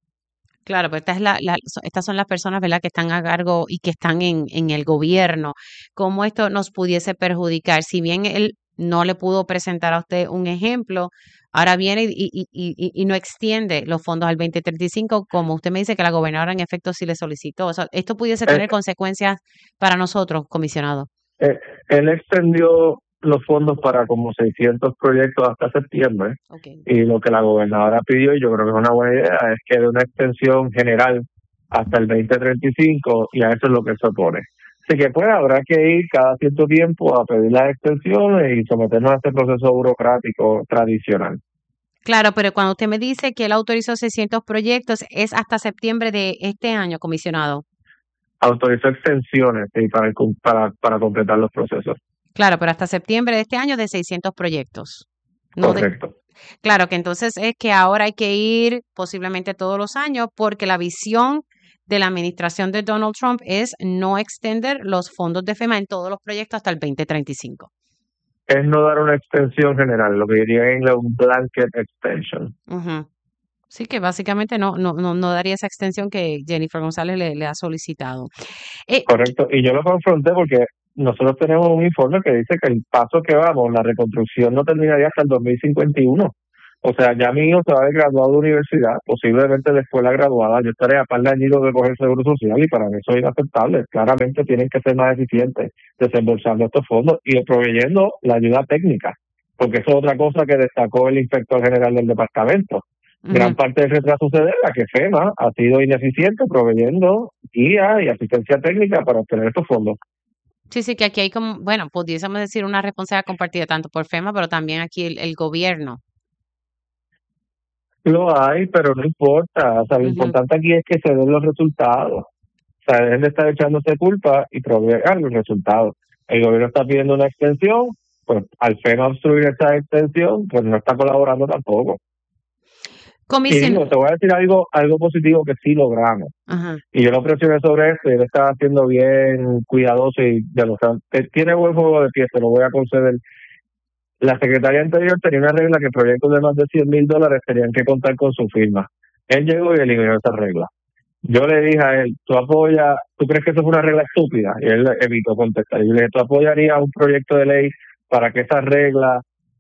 Speaker 13: Claro, pero esta es la, la, estas son las personas, ¿verdad?, que están a cargo y que están en, en el gobierno. ¿Cómo esto nos pudiese perjudicar? Si bien él no le pudo presentar a usted un ejemplo, ahora viene y, y, y, y no extiende los fondos al veinte treinta y cinco, como usted me dice que la gobernadora en efecto sí le solicitó. O sea, ¿esto pudiese tener eh, consecuencias para nosotros, comisionado?
Speaker 15: Eh, él extendió los fondos para como seiscientos proyectos hasta septiembre, okay. Y lo que la gobernadora pidió, y yo creo que es una buena idea, es que de una extensión general hasta el veinte treinta y cinco, y a eso es lo que se opone. Así que pues habrá que ir cada cierto tiempo a pedir las extensiones y someternos a este proceso burocrático tradicional.
Speaker 13: Claro, pero cuando usted me dice que él autorizó seiscientos proyectos, es hasta septiembre de este año, comisionado.
Speaker 15: Autorizó extensiones sí, para, el cum- para, para completar los procesos.
Speaker 13: Claro, pero hasta septiembre de este año de seiscientos proyectos. No de,
Speaker 15: Correcto.
Speaker 13: claro, que entonces es que ahora hay que ir posiblemente todos los años porque la visión de la administración de Donald Trump es no extender los fondos de FEMA en todos los proyectos hasta el veinte treinta y cinco.
Speaker 15: Es no dar una extensión general, lo que diría en inglés un blanket extension.
Speaker 13: Ujú. Sí, que básicamente no, no, no, no daría esa extensión que Jennifer González le, le ha solicitado. Eh,
Speaker 15: Correcto. Y yo lo confronté porque nosotros tenemos un informe que dice que el paso que vamos, la reconstrucción no terminaría hasta el dos mil cincuenta y uno. O sea, ya mi hijo se va a haber graduado de universidad, posiblemente de escuela graduada. Yo estaré a par de años de coger seguro social y para mí eso es inaceptable. Claramente tienen que ser más eficientes desembolsando estos fondos y proveyendo la ayuda técnica, porque eso es otra cosa que destacó el inspector general del departamento. Gran
Speaker 13: ujú.
Speaker 15: parte del retraso se debe a que FEMA ha sido ineficiente proveyendo guía y asistencia técnica para obtener estos fondos.
Speaker 13: Sí, sí, que aquí hay como, bueno, pudiésemos decir una responsabilidad compartida tanto por FEMA, pero también aquí el, el gobierno.
Speaker 15: Lo hay, pero no importa. O sea, lo
Speaker 13: Ujú.
Speaker 15: importante aquí es que se den los resultados. O sea, dejen de estar echándose culpa y proveer los resultados. El gobierno está pidiendo una extensión, pues al FEMA obstruir esa extensión, pues no está colaborando tampoco. Y
Speaker 13: Comision,
Speaker 15: digo, te voy a decir algo algo positivo que sí logramos.
Speaker 13: ajá.
Speaker 15: Y yo lo presioné sobre esto y él estaba siendo bien cuidadoso y de los que tiene buen juego de pie, se lo voy a conceder. La secretaria anterior tenía una regla que proyectos de más de cien mil dólares tenían que contar con su firma. Él llegó y eliminó esa regla. Yo le dije a él, ¿tú apoyas, tú crees que eso es una regla estúpida? Y él evitó contestar. Y yo le dije, ¿tú apoyarías un proyecto de ley para que esa regla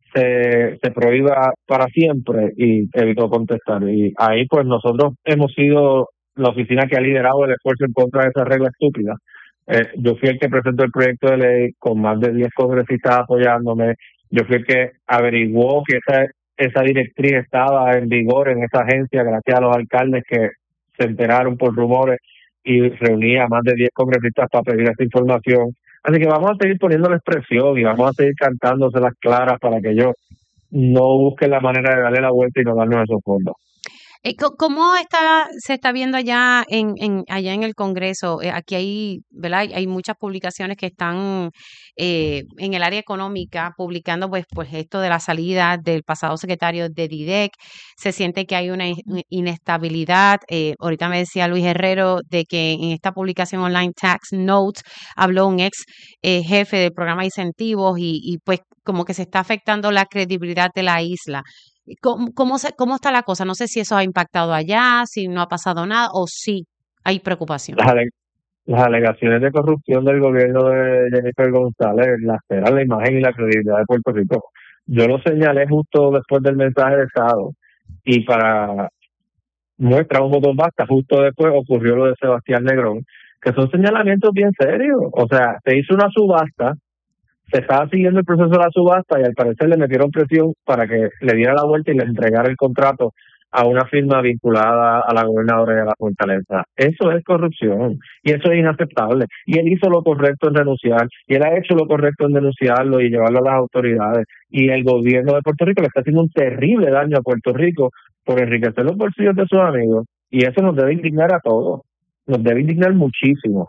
Speaker 15: se, se prohíba para siempre? Y evitó contestar. Y ahí pues nosotros hemos sido la oficina que ha liderado el esfuerzo en contra de esa regla estúpida. Eh, yo fui el que presentó el proyecto de ley con más de diez congresistas apoyándome. Yo fui el que averiguó que esa, esa directriz estaba en vigor en esa agencia gracias a los alcaldes que se enteraron por rumores y reuní a más de diez congresistas para pedir esta información. Así que vamos a seguir poniéndoles presión y vamos a seguir cantándoselas claras para que ellos no busquen la manera de darle la vuelta y no darnos esos fondos.
Speaker 13: Eh, co- ¿Cómo está, se está viendo allá en, en, allá en el Congreso? Eh, aquí hay, ¿verdad? Hay, hay muchas publicaciones que están eh, en el área económica publicando pues, pues esto de la salida del pasado secretario de DIDEC. Se siente que hay una in- inestabilidad. Eh, ahorita me decía Luis Herrero de que en esta publicación online Tax Notes habló un ex eh, jefe del programa de incentivos y, y pues como que se está afectando la credibilidad de la isla. ¿Cómo, cómo, se, ¿Cómo está la cosa? No sé si eso ha impactado allá, si no ha pasado nada o si hay preocupación.
Speaker 15: Las, ale- las alegaciones de corrupción del gobierno de Jennifer González laceran la imagen y la credibilidad de Puerto Rico. Yo lo señalé justo después del mensaje de Estado y para muestra un botón basta, justo después ocurrió lo de Sebastián Negrón, que son señalamientos bien serios. O sea, se hizo una subasta, se estaba siguiendo el proceso de la subasta y al parecer le metieron presión para que le diera la vuelta y le entregara el contrato a una firma vinculada a la gobernadora y a la fortaleza. Eso es corrupción y eso es inaceptable. Y él hizo lo correcto en renunciar y él ha hecho lo correcto en denunciarlo y llevarlo a las autoridades. Y el gobierno de Puerto Rico le está haciendo un terrible daño a Puerto Rico por enriquecer los bolsillos de sus amigos. Y eso nos debe indignar a todos. Nos debe indignar muchísimo.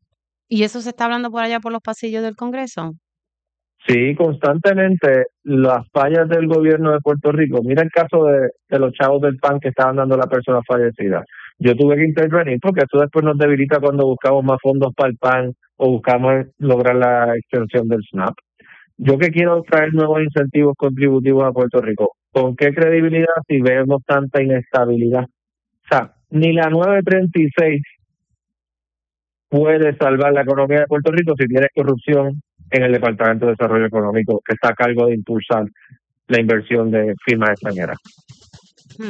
Speaker 13: ¿Y eso se está hablando por allá por los pasillos del Congreso?
Speaker 15: Sí, constantemente las fallas del gobierno de Puerto Rico. Mira el caso de, de los chavos del P A N que estaban dando a la persona fallecida. Yo tuve que intervenir porque eso después nos debilita cuando buscamos más fondos para el P A N o buscamos lograr la extensión del SNAP. Yo que quiero traer nuevos incentivos contributivos a Puerto Rico. ¿Con qué credibilidad si vemos tanta inestabilidad? O sea, ni la nueve treinta y seis puede salvar la economía de Puerto Rico si tiene corrupción en el Departamento de Desarrollo Económico, que está a cargo de impulsar la inversión de firmas extranjeras.
Speaker 13: Hmm.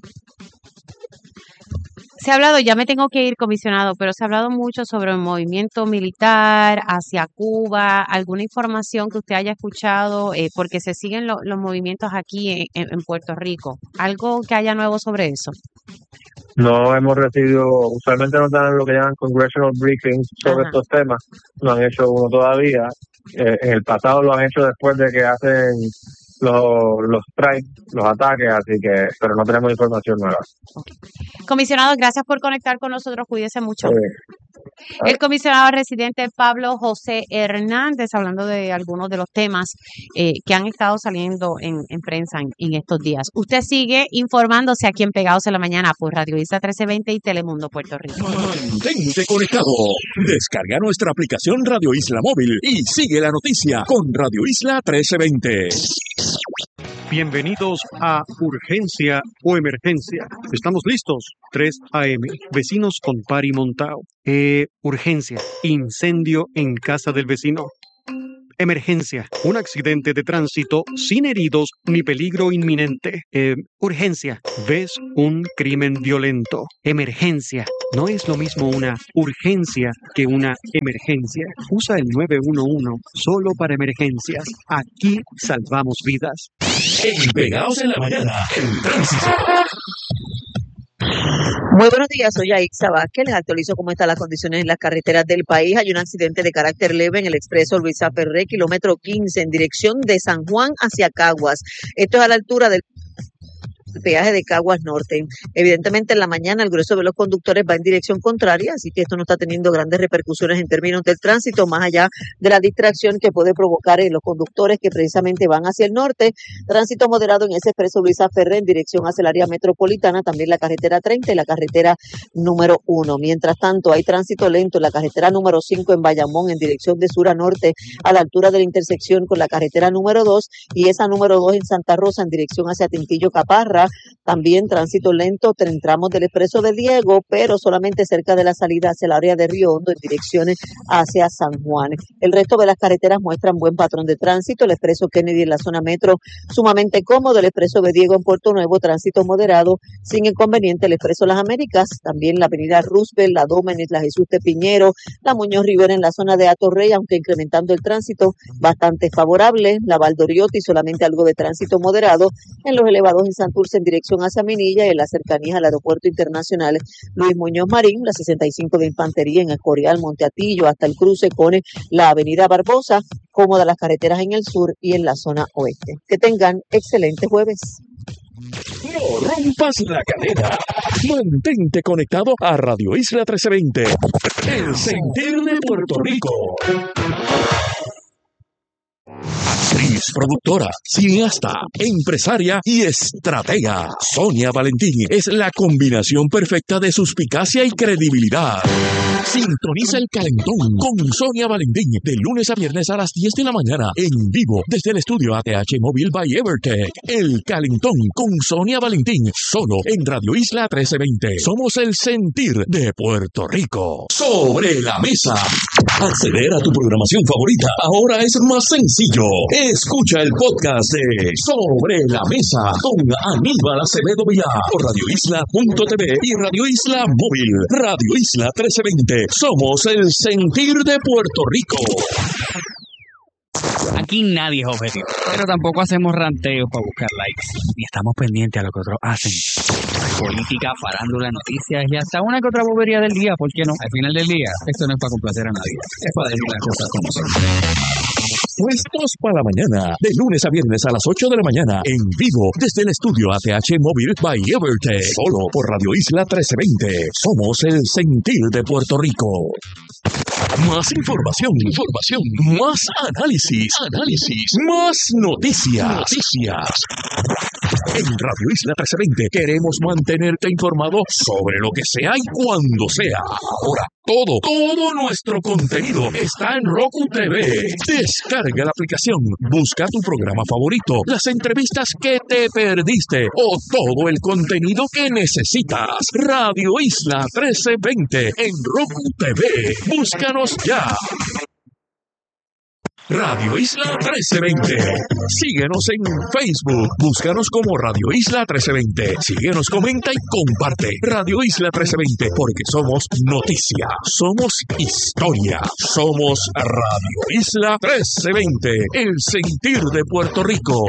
Speaker 13: Se ha hablado, ya me tengo que ir, comisionado, pero se ha hablado mucho sobre el movimiento militar hacia Cuba, alguna información que usted haya escuchado, eh, porque se siguen lo, los movimientos aquí en, en, en Puerto Rico. ¿Algo que haya nuevo sobre eso?
Speaker 15: No hemos recibido, usualmente nos dan lo que llaman congressional briefings sobre
Speaker 13: Ajá.
Speaker 15: estos temas, no han hecho uno todavía. Eh, en el pasado lo han hecho después de que hacen los, los strikes, los ataques, así que, pero no tenemos información nueva.
Speaker 13: Comisionado, gracias por conectar con nosotros. Cuídese mucho.
Speaker 15: Sí.
Speaker 13: El comisionado residente Pablo José Hernández, hablando de algunos de los temas eh, que han estado saliendo en, en prensa en, en estos días. Usted sigue informándose aquí en Pegados en la Mañana por Radio Isla trece veinte y Telemundo Puerto Rico.
Speaker 4: Mantente conectado. Descarga nuestra aplicación Radio Isla Móvil y sigue la noticia con Radio Isla trece veinte.
Speaker 16: Bienvenidos a Urgencia o Emergencia. Estamos listos. tres a eme. Vecinos con pari montao. Eh, urgencia. Incendio en casa del vecino. Emergencia. Un accidente de tránsito sin heridos ni peligro inminente. Eh, urgencia. ¿Ves un crimen violento? Emergencia. No es lo mismo una urgencia que una emergencia. Usa el nueve uno uno solo para emergencias. Aquí salvamos vidas.
Speaker 4: En Pegados en la Mañana, el tránsito.
Speaker 17: Muy buenos días, soy Aixa Vázquez. Les actualizo cómo están las condiciones en las carreteras del país. Hay un accidente de carácter leve en el expreso Luisa Ferré, kilómetro quince, en dirección de San Juan hacia Caguas. Esto es a la altura del peaje de Caguas Norte. Evidentemente en la mañana el grueso de los conductores va en dirección contraria, así que esto no está teniendo grandes repercusiones en términos del tránsito, más allá de la distracción que puede provocar en los conductores que precisamente van hacia el norte. Tránsito moderado en ese expreso Luisa Ferré en dirección hacia el área metropolitana, también la carretera treinta y la carretera número uno. Mientras tanto hay tránsito lento en la carretera número cinco en Bayamón en dirección de sur a norte a la altura de la intersección con la carretera número dos y esa número dos en Santa Rosa en dirección hacia Tintillo Caparra. También tránsito lento en tramos del expreso de Diego, pero solamente cerca de la salida hacia el área de Río Hondo en direcciones hacia San Juan. El resto de las carreteras muestran buen patrón de tránsito. El expreso Kennedy en la zona metro sumamente cómodo. El expreso de Diego en Puerto Nuevo, tránsito moderado, sin inconveniente. El expreso Las Américas, también la avenida Roosevelt, la Dómenes, la Jesús de Piñero, la Muñoz Rivera en la zona de Atorrey, aunque incrementando el tránsito bastante favorable. La Valdoriotti, solamente algo de tránsito moderado. En los elevados en Santurce en dirección hacia Minilla y en las cercanías al Aeropuerto Internacional Luis Muñoz Marín, la sesenta y cinco de Infantería en Escorial, Monteatillo, hasta el cruce con la avenida Barbosa, cómoda las carreteras en el sur y en la zona oeste. Que tengan excelente jueves.
Speaker 4: No rompas la cadena. Mantente conectado a Radio Isla trece veinte. El sentir de Puerto Rico. Actriz, productora, cineasta, empresaria y estratega. Sonia Valentín es la combinación perfecta de suspicacia y credibilidad. Sintoniza el Calentón con Sonia Valentín de lunes a viernes a las diez de la mañana en vivo desde el estudio A T H Móvil by Evertech. El Calentón con Sonia Valentín solo en Radio Isla trece veinte. Somos el sentir de Puerto Rico. Sobre la mesa. Acceder a tu programación favorita ahora es más sencillo. Escucha el podcast de Sobre la Mesa con Aníbal Acevedo Vilá por radio isla punto t v y Radio Isla Móvil. Radio Isla trece veinte. Somos el sentir de Puerto Rico.
Speaker 18: Aquí nadie es objetivo, pero tampoco hacemos ranteos para buscar likes, ni estamos pendientes a lo que otros hacen. Política, farándula, noticias y hasta una que otra bobería del día, ¿por qué no? Al final del día, esto no es para complacer a nadie, es para decir las cosas como son.
Speaker 4: Puestos para la mañana, de lunes a viernes a las ocho de la mañana, en vivo desde el estudio A T H Móvil by Evertech, solo por Radio Isla trece veinte. Somos el sentir de Puerto Rico. Más información, información, más análisis, análisis, más noticias, noticias. En Radio Isla trece veinte queremos mantenerte informado sobre lo que sea y cuando sea. Ahora, todo, todo nuestro contenido está en Roku T V. Descarga la aplicación, busca tu programa favorito, las entrevistas que te perdiste o todo el contenido que necesitas. Radio Isla trece veinte en Roku T V. Búscanos ya. Radio Isla trece veinte. Síguenos en Facebook. Búscanos como Radio Isla trece veinte. Síguenos, comenta y comparte. Radio Isla trece veinte, porque somos noticia, somos historia, somos Radio Isla trece veinte, el sentir de Puerto Rico.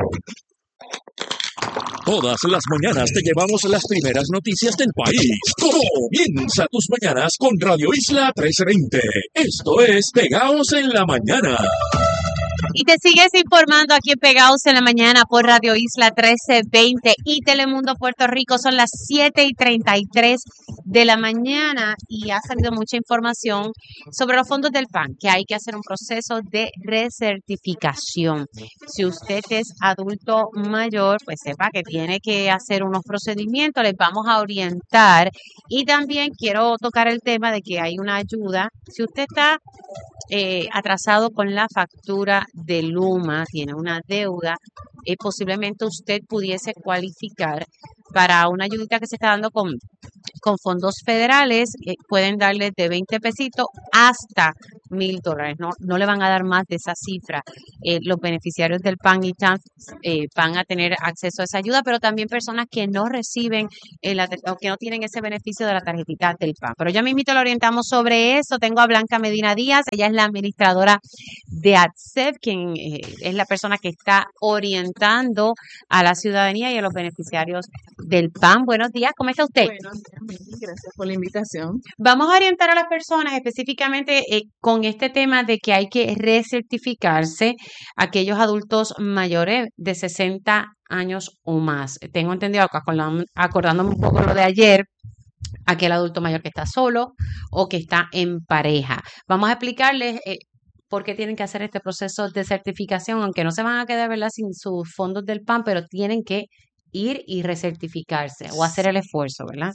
Speaker 4: Todas las mañanas te llevamos las primeras noticias del país. Comienza tus mañanas con Radio Isla trece veinte. Esto es Pegados en la Mañana.
Speaker 13: Y te sigues informando aquí en Pegados en la Mañana por Radio Isla trece veinte y Telemundo Puerto Rico. Son las siete y treinta y tres de la mañana y ha salido mucha información sobre los fondos del P A N, que hay que hacer un proceso de recertificación. Si usted es adulto mayor, pues sepa que tiene que hacer unos procedimientos, les vamos a orientar. Y también quiero tocar el tema de que hay una ayuda. Si usted está eh, atrasado con la factura de Luma, tiene una deuda, eh, posiblemente usted pudiese cualificar para una ayudita que se está dando con, con fondos federales. Eh, pueden darle de veinte pesitos hasta mil dólares. No, no le van a dar más de esa cifra. Eh, los beneficiarios del P A N y T A N F eh, van a tener acceso a esa ayuda, pero también personas que no reciben eh, la, o que no tienen ese beneficio de la tarjetita del P A N. Pero ya mismito lo orientamos sobre eso. Tengo a Blanca Medina Díaz, ella es la administradora de A T S E P, quien eh, es la persona que está orientando a la ciudadanía y a los beneficiarios del P A N. Buenos días, ¿cómo está usted?
Speaker 19: Buenos días, gracias por la invitación.
Speaker 13: Vamos a orientar a las personas específicamente eh, con este tema de que hay que recertificarse aquellos adultos mayores de sesenta años o más. Tengo entendido, acordando- acordándome un poco lo de ayer, aquel adulto mayor que está solo o que está en pareja. Vamos a explicarles eh, por qué tienen que hacer este proceso de certificación, aunque no se van a quedar, ¿verdad?, sin sus fondos del P A N, pero tienen que ir y recertificarse o hacer el esfuerzo, ¿verdad?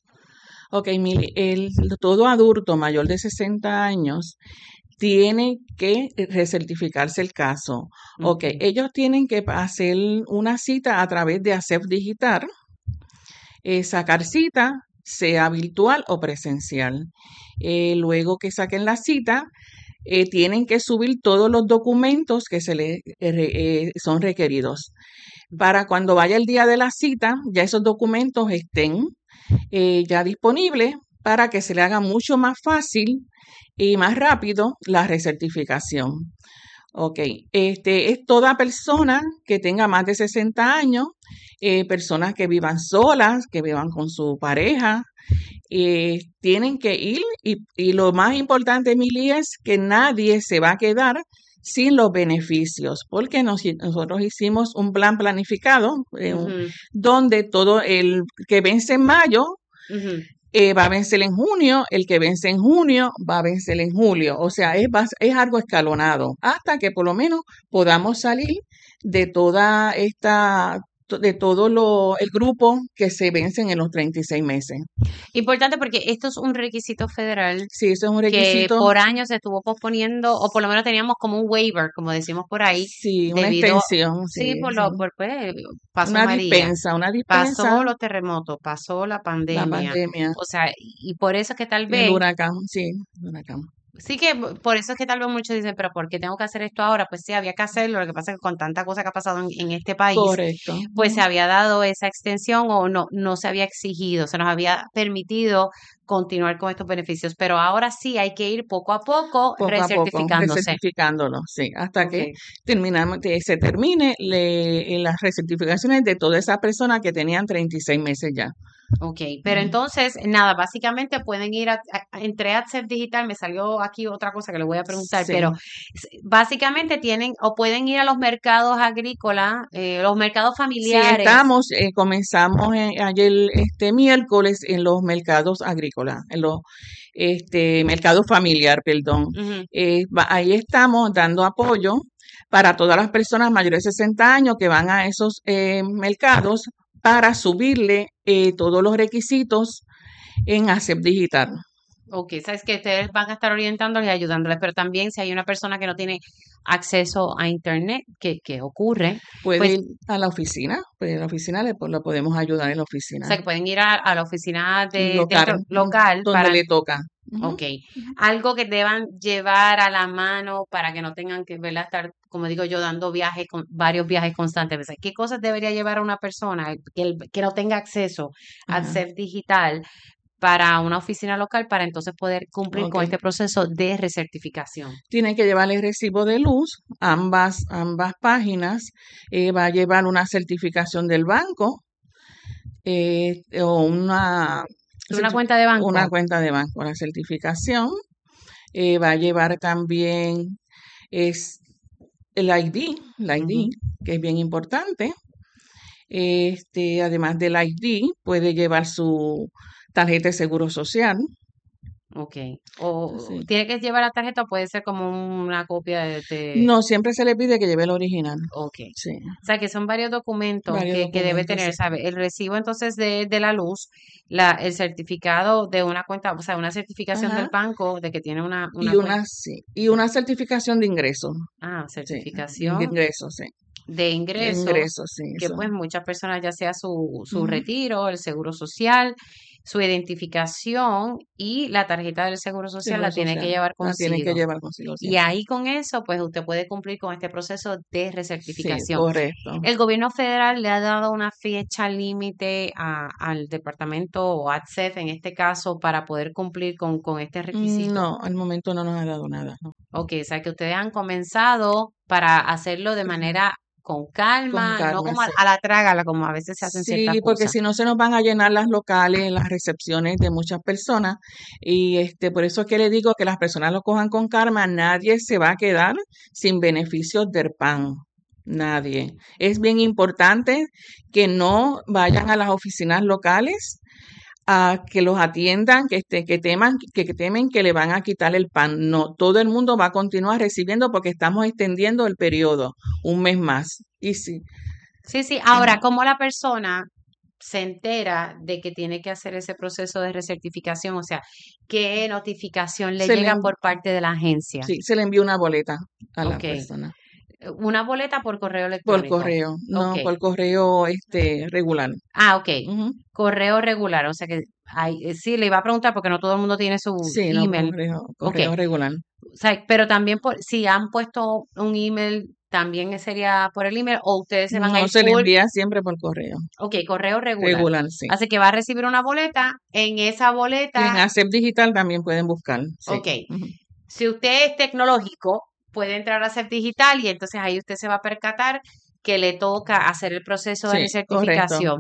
Speaker 19: Ok, Mili, el, todo adulto mayor de sesenta años tiene que recertificarse el caso. Ok,
Speaker 13: Ujú.
Speaker 19: ellos tienen que hacer una cita a través de A C E P Digital, eh, sacar cita, sea virtual o presencial. Eh, luego que saquen la cita, eh, tienen que subir todos los documentos que se les eh, re- eh, son requeridos. Para cuando vaya el día de la cita, ya esos documentos estén eh, ya disponibles para que se le haga mucho más fácil y más rápido la recertificación. Ok, este es toda persona que tenga más de sesenta años, eh, personas que vivan solas, que vivan con su pareja, eh, tienen que ir y, y lo más importante, Emily, es que nadie se va a quedar sin los beneficios, porque nos- nosotros hicimos un plan planificado eh, un-
Speaker 13: Ujú,
Speaker 19: donde todo el que vence en mayo
Speaker 13: ujú.
Speaker 19: eh, va a vencer en junio, el que vence en junio va a vencer en julio. O sea, es, bas- es algo escalonado hasta que por lo menos podamos salir de toda esta, de todo lo, el grupo que se vencen en los treinta y seis meses.
Speaker 13: Importante porque esto es un requisito federal
Speaker 19: Sí, eso es un
Speaker 13: que
Speaker 19: requisito.
Speaker 13: por años se estuvo posponiendo, o por lo menos teníamos como un waiver, como decimos por ahí,
Speaker 19: Sí, una
Speaker 13: debido,
Speaker 19: extensión,
Speaker 13: sí,
Speaker 19: sí,
Speaker 13: por
Speaker 19: sí.
Speaker 13: lo, por pues, pasó
Speaker 19: Una
Speaker 13: María,
Speaker 19: dispensa, una dispensa,
Speaker 13: pasó los terremotos, pasó la
Speaker 19: la
Speaker 13: pandemia,
Speaker 19: pandemia,
Speaker 13: o sea, y por eso es que tal
Speaker 19: el
Speaker 13: vez,
Speaker 19: huracán, sí, el huracán.
Speaker 13: sí que por eso es que tal vez muchos dicen, pero ¿por qué tengo que hacer esto ahora? Pues sí, había que hacerlo, lo que pasa es que con tanta cosa que ha pasado en, en este país,
Speaker 19: Correcto.
Speaker 13: pues se
Speaker 19: Ujú.
Speaker 13: había dado esa extensión o no, no se había exigido, se nos había permitido continuar con estos beneficios, pero ahora sí hay que ir poco a poco
Speaker 19: Poco a poco,
Speaker 13: recertificándose.
Speaker 19: recertificándolo, sí, hasta que
Speaker 13: Ok.
Speaker 19: terminamos, que se termine le- las recertificaciones de todas esas personas que tenían treinta y seis meses ya.
Speaker 13: Ok, pero
Speaker 19: Ujú.
Speaker 13: entonces, nada, básicamente pueden ir a, a- entre A T S E P Digital, me salió aquí otra cosa que le voy a preguntar,
Speaker 19: Sí.
Speaker 13: pero s- básicamente tienen o pueden ir a los mercados agrícolas, eh, los mercados
Speaker 19: Sí,
Speaker 13: familiares.
Speaker 19: estamos, eh, comenzamos eh, ayer, este miércoles, en los mercados agrícolas, en los este mercados familiar, perdón.
Speaker 13: Ujú.
Speaker 19: Eh, va- ahí estamos dando apoyo para todas las personas mayores de sesenta años que van a esos eh, mercados para subirle eh, todos los requisitos en A C E P Digital.
Speaker 13: Ok, sabes que ustedes van a estar orientándoles y ayudándoles, pero también si hay una persona que no tiene acceso a internet, ¿qué, qué ocurre?
Speaker 19: Puede
Speaker 13: Pues,
Speaker 19: ir a la oficina, pues a la oficina le, pues, lo podemos ayudar en la
Speaker 13: o
Speaker 19: oficina
Speaker 13: sea, que pueden ir a, a la oficina de
Speaker 19: local,
Speaker 13: dentro local
Speaker 19: donde
Speaker 13: para,
Speaker 19: le toca. Ujú.
Speaker 13: ok, algo que deban llevar a la mano para que no tengan que, ¿verdad?, estar, como digo yo, dando viajes, con varios viajes constantes. O sea, ¿qué cosas debería llevar a una persona que, el- que no tenga acceso a
Speaker 19: Ajá.
Speaker 13: C E F Digital para una oficina local para entonces poder cumplir con
Speaker 19: Ok.
Speaker 13: este proceso de recertificación?
Speaker 19: Tiene que llevar el recibo de luz, ambas, ambas páginas. Eh, va a llevar una certificación del banco eh, o una,
Speaker 13: Una
Speaker 19: certi-
Speaker 13: cuenta de banco.
Speaker 19: una cuenta de banco, la certificación. Eh, va a llevar también es, el I D, el I D, que es bien importante. Este, además del I D, puede llevar su tarjeta de seguro social.
Speaker 13: Ok. O
Speaker 19: Sí.
Speaker 13: tiene que llevar la tarjeta o puede ser como una copia de... de-
Speaker 19: No, siempre se le pide que lleve el original.
Speaker 13: Ok.
Speaker 19: Sí.
Speaker 13: O sea, que son varios documentos
Speaker 19: Varios
Speaker 13: que, que debe
Speaker 19: documentos,
Speaker 13: tener,
Speaker 19: sí.
Speaker 13: ¿sabe? El recibo entonces de, de la luz, la, el certificado de una cuenta, o sea, una certificación
Speaker 19: Ajá.
Speaker 13: del banco de que tiene una, una
Speaker 19: Y
Speaker 13: cuenta.
Speaker 19: una, sí, y una certificación de ingreso.
Speaker 13: Ah,
Speaker 19: Sí,
Speaker 13: certificación
Speaker 19: de ingreso, sí.
Speaker 13: de
Speaker 19: De
Speaker 13: ingreso,
Speaker 19: ingreso, sí.
Speaker 13: que
Speaker 19: Eso.
Speaker 13: pues muchas personas, ya sea su, su
Speaker 19: Ujú.
Speaker 13: retiro, el seguro social, su identificación y la tarjeta del seguro social
Speaker 19: Seguro
Speaker 13: la tiene que
Speaker 19: social.
Speaker 13: llevar
Speaker 19: La tiene que
Speaker 13: consigo.
Speaker 19: llevar consigo
Speaker 13: Y
Speaker 19: siempre.
Speaker 13: ahí con eso, pues usted puede cumplir con este proceso de
Speaker 19: Sí,
Speaker 13: recertificación.
Speaker 19: correcto.
Speaker 13: El gobierno federal le ha dado una fecha límite a- al departamento o a C E F en este caso para poder cumplir con, con este
Speaker 19: Mm,
Speaker 13: requisito.
Speaker 19: No, al momento no nos ha dado nada. No.
Speaker 13: Ok, o sea que ustedes han comenzado para hacerlo de manera con
Speaker 19: Con
Speaker 13: calma, no
Speaker 19: calma,
Speaker 13: como a,
Speaker 19: sí.
Speaker 13: a la trágala, como a veces se hacen ciertas
Speaker 19: Sí, porque
Speaker 13: cosas.
Speaker 19: si no se nos van a llenar las locales, las recepciones de muchas personas. Y este, por eso es que le digo que las personas lo cojan con calma. Nadie se va a quedar sin beneficios del P A N. Nadie. Es bien importante que no vayan a las oficinas locales a que los atiendan, que, este, que teman, que, que temen que le van a quitar el P A N. No, todo el mundo va a continuar recibiendo porque estamos extendiendo el periodo un mes más. Y sí.
Speaker 13: Sí, sí. Ahora,
Speaker 19: Ajá.
Speaker 13: ¿cómo la persona se entera de que tiene que hacer ese proceso de recertificación? O sea, ¿qué notificación le
Speaker 19: Se le,
Speaker 13: llega
Speaker 19: en-
Speaker 13: por parte de la agencia?
Speaker 19: sí, se le envía una boleta a la
Speaker 13: Ok.
Speaker 19: persona.
Speaker 13: Una boleta por correo
Speaker 19: Por
Speaker 13: electrónico.
Speaker 19: correo, no,
Speaker 13: Ok.
Speaker 19: por correo este regular.
Speaker 13: Ah, ok.
Speaker 19: Ujú.
Speaker 13: Correo regular. O sea que hay, eh, sí, le iba a preguntar porque no todo el mundo tiene su
Speaker 19: Sí, no,
Speaker 13: email.
Speaker 19: correo,
Speaker 13: Ok.
Speaker 19: correo regular.
Speaker 13: O sea, pero también por, si han puesto un email, también sería por el email o ustedes se van a
Speaker 19: No,
Speaker 13: ir
Speaker 19: se le
Speaker 13: full.
Speaker 19: envía siempre por correo.
Speaker 13: Ok, correo regular.
Speaker 19: Regular, sí.
Speaker 13: Así que va a recibir una boleta. En esa
Speaker 19: Y en
Speaker 13: boleta,
Speaker 19: ACEP Digital también pueden buscar. Sí.
Speaker 13: ok,
Speaker 19: Ujú.
Speaker 13: si usted es tecnológico, puede entrar a Ser Digital y entonces ahí usted se va a percatar que le toca hacer el proceso de
Speaker 19: Sí, correcto.
Speaker 13: recertificación.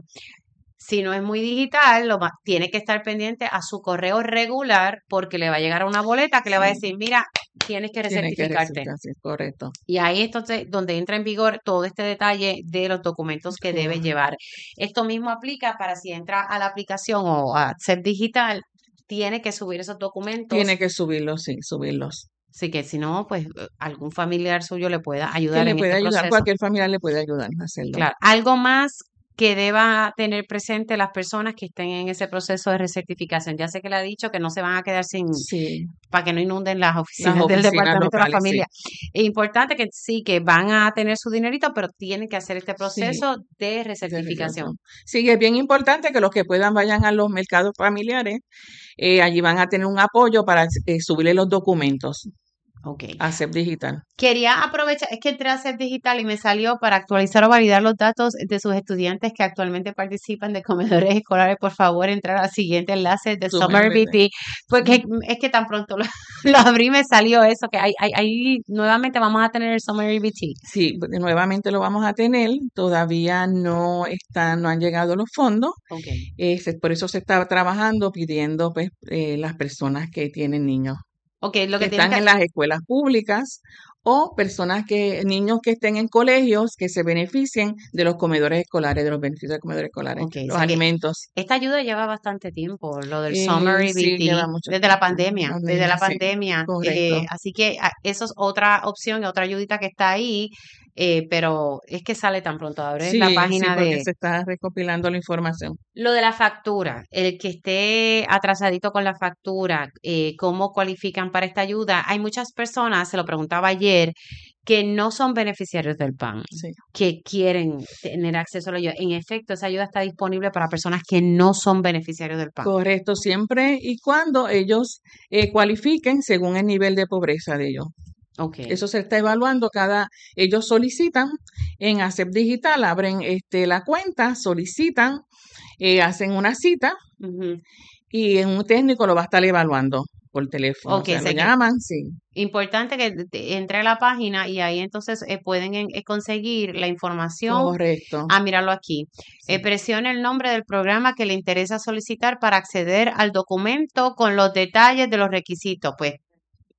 Speaker 13: Si no es muy digital, lo ma- tiene que estar pendiente a su correo regular porque le va a llegar una boleta que le va a
Speaker 19: Sí.
Speaker 13: decir, mira, tienes que
Speaker 19: Tiene que
Speaker 13: recertificarte.
Speaker 19: recibir, sí, correcto.
Speaker 13: Y ahí es entonces donde entra en vigor todo este detalle de los documentos que debe
Speaker 19: Correcto.
Speaker 13: llevar. Esto mismo aplica para si entra a la aplicación o a Ser Digital, tiene que subir esos documentos.
Speaker 19: Tiene que subirlos, sí, subirlos.
Speaker 13: Así que si no, pues eh, algún familiar suyo le pueda
Speaker 19: Que
Speaker 13: ayudar
Speaker 19: le
Speaker 13: en
Speaker 19: puede
Speaker 13: este
Speaker 19: ayudar,
Speaker 13: proceso.
Speaker 19: cualquier familiar le puede ayudar a hacerlo.
Speaker 13: Claro. Algo más que deba tener presente las personas que estén en ese proceso de recertificación. Ya sé que le ha dicho que no se van a quedar sin,
Speaker 19: Sí,
Speaker 13: para que no inunden las
Speaker 19: las
Speaker 13: oficinas del
Speaker 19: oficinas
Speaker 13: Departamento de la
Speaker 19: locales, sí.
Speaker 13: Familia. Es importante que sí, que van a tener su dinerito, pero tienen que hacer este
Speaker 19: Sí,
Speaker 13: proceso de
Speaker 19: de
Speaker 13: recertificación.
Speaker 19: regreso. Sí, es bien importante que los que puedan vayan a los mercados familiares. Eh, allí van a tener un apoyo para eh, subirle los documentos
Speaker 13: Ok.
Speaker 19: a ACEP Digital.
Speaker 13: Quería aprovechar, es que entré a Ser Digital y me salió para actualizar o validar los datos de sus estudiantes que actualmente participan de comedores escolares. Por favor, entrar al siguiente enlace de Summer B T, porque es que tan pronto lo, lo abrí me salió eso, que ahí, ahí, ahí nuevamente vamos a tener el Summer B T.
Speaker 19: Sí, porque nuevamente lo vamos a tener. Todavía no están, no han llegado los fondos.
Speaker 13: Ok.
Speaker 19: Eh, se- por eso se está trabajando pidiendo pues eh, las personas que tienen niños
Speaker 13: Ok, lo
Speaker 19: que
Speaker 13: que tienen
Speaker 19: están
Speaker 13: que
Speaker 19: en las escuelas públicas o personas que, niños que estén en colegios que se beneficien de los comedores escolares, de los beneficios de comedores escolares,
Speaker 13: Ok, o
Speaker 19: los
Speaker 13: sea que
Speaker 19: alimentos.
Speaker 13: esta ayuda lleva bastante tiempo, lo del
Speaker 19: Eh,
Speaker 13: Summer
Speaker 19: sí,
Speaker 13: E B T,
Speaker 19: lleva mucho
Speaker 13: desde la
Speaker 19: tiempo.
Speaker 13: pandemia, desde la
Speaker 19: Pandemia, sí,
Speaker 13: pandemia.
Speaker 19: correcto.
Speaker 13: eh, así que ah, eso es otra opción y otra ayudita que está ahí, eh, pero es que sale tan pronto. Abres la
Speaker 19: Sí, sí,
Speaker 13: página
Speaker 19: porque
Speaker 13: de
Speaker 19: se está recopilando la información.
Speaker 13: lo de la factura, el que esté atrasadito con la factura, eh, ¿cómo cualifican para esta ayuda? Hay muchas personas, se lo preguntaba ayer, que no son beneficiarios del P A N,
Speaker 19: Sí.
Speaker 13: que quieren tener acceso a la ayuda. En efecto, esa ayuda está disponible para personas que no son beneficiarios del P A N.
Speaker 19: Correcto, siempre y cuando ellos eh, cualifiquen según el nivel de pobreza de ellos.
Speaker 13: Ok.
Speaker 19: Eso se está evaluando cada, ellos solicitan en ACEP Digital, abren este la cuenta, solicitan, eh, hacen una cita
Speaker 13: Ujú.
Speaker 19: y en un técnico lo va a estar evaluando por teléfono.
Speaker 13: Ok,
Speaker 19: O sea,
Speaker 13: sé
Speaker 19: lo
Speaker 13: que
Speaker 19: llaman, sí.
Speaker 13: importante que te- entre a la página y ahí entonces eh, pueden en- eh, conseguir la información.
Speaker 19: Correcto.
Speaker 13: Ah, míralo aquí. Eh, presione el nombre del programa que le interesa solicitar para acceder al documento con los detalles de los requisitos. Pues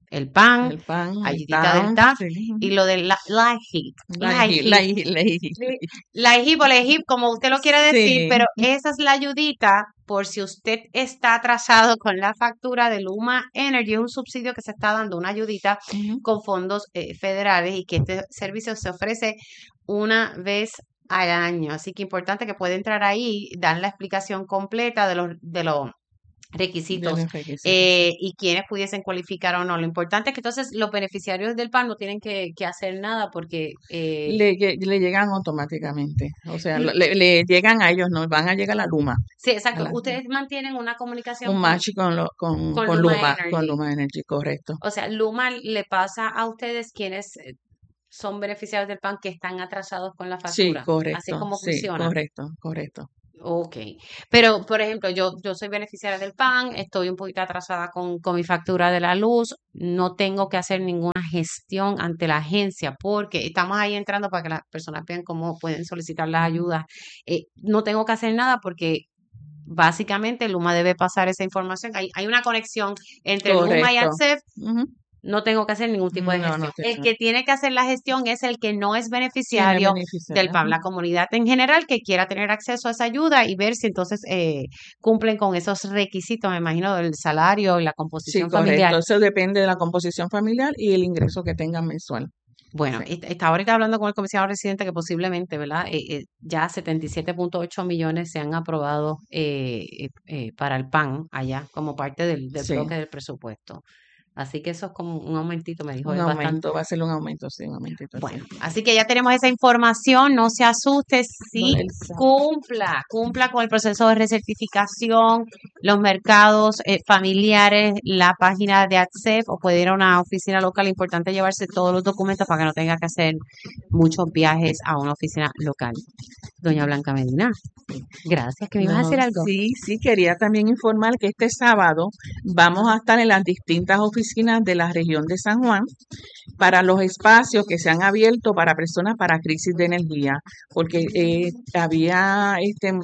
Speaker 13: el pan,
Speaker 19: El pan, el
Speaker 13: ayudita
Speaker 19: tan,
Speaker 13: del T A F
Speaker 19: sí.
Speaker 13: y lo del la- LAHIP.
Speaker 19: Laiji, laiji, laiji.
Speaker 13: LAHIP o LAHIP, como usted lo quiere decir,
Speaker 19: Sí.
Speaker 13: pero esa es la ayudita por si usted está atrasado con la factura de Luma Energy, un subsidio que se está dando, una ayudita con fondos eh, federales y que este servicio se ofrece una vez al año. Así que importante que puede entrar ahí, dar la explicación completa de los de los requisitos,
Speaker 19: De los requisitos.
Speaker 13: eh, y quienes pudiesen cualificar o no. Lo importante es que entonces los beneficiarios del P A N no tienen que, que hacer nada porque eh,
Speaker 19: Le, lle- le llegan automáticamente. O sea, le, le llegan a ellos, no van a llegar a la Luma.
Speaker 13: sí, exacto.
Speaker 19: a la-
Speaker 13: Ustedes mantienen una comunicación
Speaker 19: Un
Speaker 13: con-
Speaker 19: match con, lo- con,
Speaker 13: con
Speaker 19: con
Speaker 13: Luma
Speaker 19: Luma,
Speaker 13: Energy.
Speaker 19: con Luma Energy, correcto.
Speaker 13: O sea, Luma le pasa a ustedes quienes eh, son beneficiarios del P A N que están atrasados con la
Speaker 19: Sí,
Speaker 13: factura.
Speaker 19: correcto.
Speaker 13: Así es como
Speaker 19: sí,
Speaker 13: funciona.
Speaker 19: correcto, correcto.
Speaker 13: Ok, pero por ejemplo, yo, yo soy beneficiaria del P A N, estoy un poquito atrasada con, con mi factura de la luz, no tengo que hacer ninguna gestión ante la agencia porque estamos ahí entrando para que las personas vean cómo pueden solicitar las ayudas. Eh, no tengo que hacer nada porque básicamente Luma debe pasar esa información. Hay, hay una conexión entre Luma y
Speaker 19: Correcto.
Speaker 13: ACSEF.
Speaker 19: Ujú.
Speaker 13: No tengo que hacer ningún tipo de
Speaker 19: No,
Speaker 13: gestión.
Speaker 19: no te-
Speaker 13: El que tiene que hacer la gestión es el que no es beneficiario
Speaker 19: beneficiario,
Speaker 13: del P A M, la
Speaker 19: ajá.
Speaker 13: comunidad en general que quiera tener acceso a esa ayuda y ver si entonces eh, cumplen con esos requisitos, me imagino, del salario y la
Speaker 19: Sí,
Speaker 13: composición
Speaker 19: correcto.
Speaker 13: familiar.
Speaker 19: Eso depende de la composición familiar y el ingreso que tengan mensual.
Speaker 13: Bueno,
Speaker 19: Sí.
Speaker 13: est- estaba ahorita hablando con el comisionado residente que posiblemente, ¿verdad? Eh, eh, ya setenta y siete punto ocho millones se han aprobado eh, eh, eh, para el P A N allá como parte del, del
Speaker 19: Sí.
Speaker 13: bloque del presupuesto. Así que eso es como un aumentito, me dijo,
Speaker 19: Un
Speaker 13: es bastante.
Speaker 19: aumento, va a ser un aumento, sí, un aumentito.
Speaker 13: Bueno,
Speaker 19: sí.
Speaker 13: así que ya tenemos esa información, no se asuste, sí,
Speaker 19: No, Elsa.
Speaker 13: cumpla, cumpla con el proceso de recertificación, los mercados eh, familiares, la página de ACSEF o puede ir a una oficina local, importante llevarse todos los documentos para que no tenga que hacer muchos viajes a una oficina local. Doña Blanca Medina, gracias, que me ibas a
Speaker 19: No,
Speaker 13: decir algo.
Speaker 19: Sí, sí, quería también informar que este sábado vamos a estar en las distintas oficinas de la región de San Juan para los espacios que se han abierto para personas para crisis de energía, porque eh, había este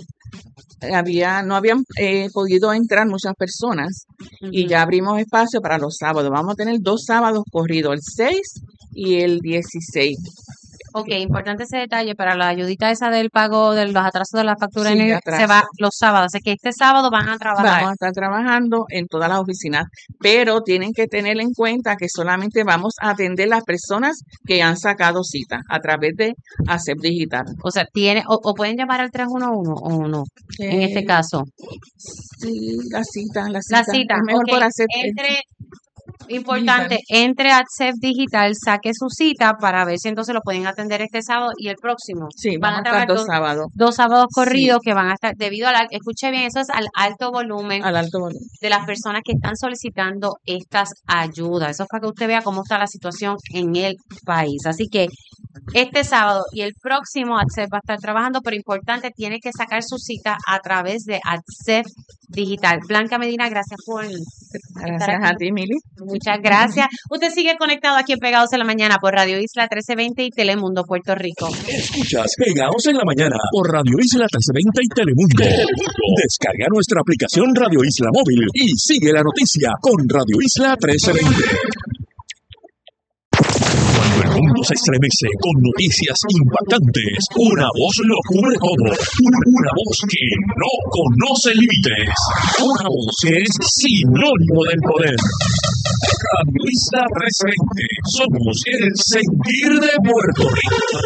Speaker 19: había no habían eh, podido entrar muchas personas y
Speaker 13: Ujú.
Speaker 19: ya abrimos espacio para los sábados. Vamos a tener dos sábados corridos, el seis y el dieciséis.
Speaker 13: Ok, importante ese detalle para la ayudita esa del pago de los atrasos de la factura
Speaker 19: Sí, de
Speaker 13: ener- se va
Speaker 19: atraso.
Speaker 13: los sábados, así que este sábado van a trabajar.
Speaker 19: Vamos a estar trabajando en todas las oficinas, pero tienen que tener en cuenta que solamente vamos a atender las personas que han sacado cita a través de ACEP Digital.
Speaker 13: O sea, tiene, o, o pueden llamar al tres uno uno o no, en este
Speaker 19: Eh,
Speaker 13: caso.
Speaker 19: Sí, la cita, la cita.
Speaker 13: La cita,
Speaker 19: Es mejor
Speaker 13: ok,
Speaker 19: por ACEP
Speaker 13: entre, importante, entre a ACSEF Digital, saque su cita para ver si entonces lo pueden atender este sábado y el próximo.
Speaker 19: Sí,
Speaker 13: Van
Speaker 19: vamos a
Speaker 13: trabajar
Speaker 19: estar dos
Speaker 13: dos,
Speaker 19: sábados.
Speaker 13: dos sábados
Speaker 19: Sí.
Speaker 13: corridos que van a estar, debido al, al- escuche bien, eso es al alto volumen
Speaker 19: Al alto volumen.
Speaker 13: de las personas que están solicitando estas ayudas. Eso es para que usted vea cómo está la situación en el país. Así que este sábado y el próximo ACSEF va a estar trabajando, pero importante, tiene que sacar su cita a través de ACSEF Digital. Blanca Medina, gracias por estar
Speaker 19: Gracias
Speaker 13: aquí.
Speaker 19: a ti, Mili.
Speaker 13: Muchas gracias. Usted sigue conectado aquí en Pegados en la Mañana por Radio Isla trece veinte y Telemundo Puerto Rico.
Speaker 4: Escuchas Pegados en la Mañana por Radio Isla trece veinte y Telemundo. Descarga nuestra aplicación Radio Isla Móvil y sigue la noticia con Radio Isla trece veinte. Cuando el mundo se estremece con noticias impactantes, una voz lo cubre todo. Una, una voz que no conoce límites. Una voz que es sinónimo del poder. Radio Isla trece veinte. Somos el sentir de Puerto Rico.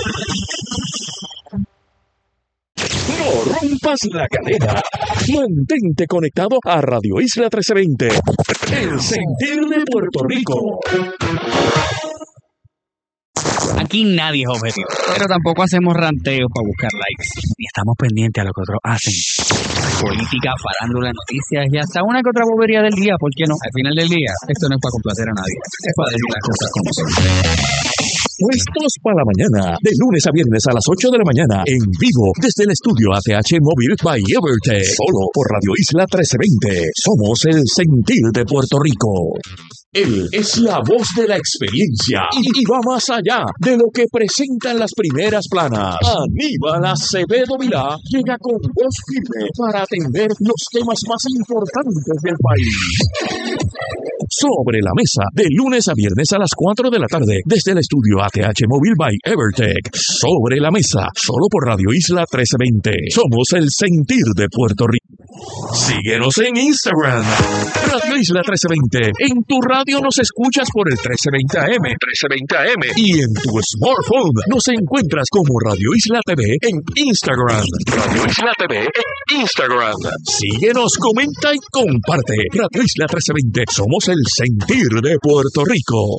Speaker 4: No rompas la cadena. Mantente conectado a Radio Isla trece veinte. El sentir de Puerto Rico.
Speaker 18: Aquí nadie es objetivo, pero tampoco hacemos ranteos para buscar likes, ni estamos pendientes a lo que otros hacen. Política, farándula, noticias y hasta una que otra bobería del día, ¿por qué no? Al final del día, esto no es para complacer a nadie, es para decir las cosas como son.
Speaker 4: Puestos para la mañana, de lunes a viernes a las ocho de la mañana, en vivo, desde el estudio A T H Móvil by Evertech, solo por Radio Isla trece veinte. Somos el sentir de Puerto Rico. Él es la voz de la experiencia y, y va más allá de lo que presentan las primeras planas. Aníbal Acevedo Vilá llega con voz firme para atender los temas más importantes del país. Sobre la Mesa, de lunes a viernes a las cuatro de la tarde, desde el estudio A T H Móvil by Evertech. Sobre la Mesa, solo por Radio Isla trece veinte. Somos el sentir de Puerto Rico. Síguenos en Instagram, Radio Isla trece veinte. En tu radio nos escuchas por el trece veinte A M, trece veinte A M. Y en tu smartphone nos encuentras como Radio Isla T V en Instagram. Radio Isla T V en Instagram. Síguenos, comenta y comparte. Radio Isla trece veinte. Somos el sentir de Puerto Rico.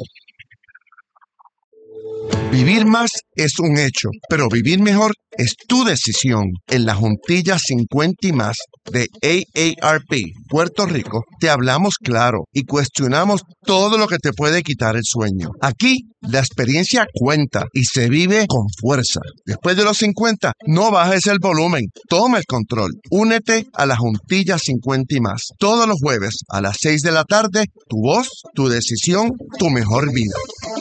Speaker 1: Vivir más es un hecho, pero vivir mejor es tu decisión. En la Juntilla cincuenta y más de A A R P Puerto Rico te hablamos claro y cuestionamos todo lo que te puede quitar el sueño. Aquí la experiencia cuenta y se vive con fuerza. Después de los cincuenta, no bajes el volumen, toma el control. Únete a la Juntilla cincuenta y más. Todos los jueves a las seis de la tarde, tu voz, tu decisión, tu mejor vida.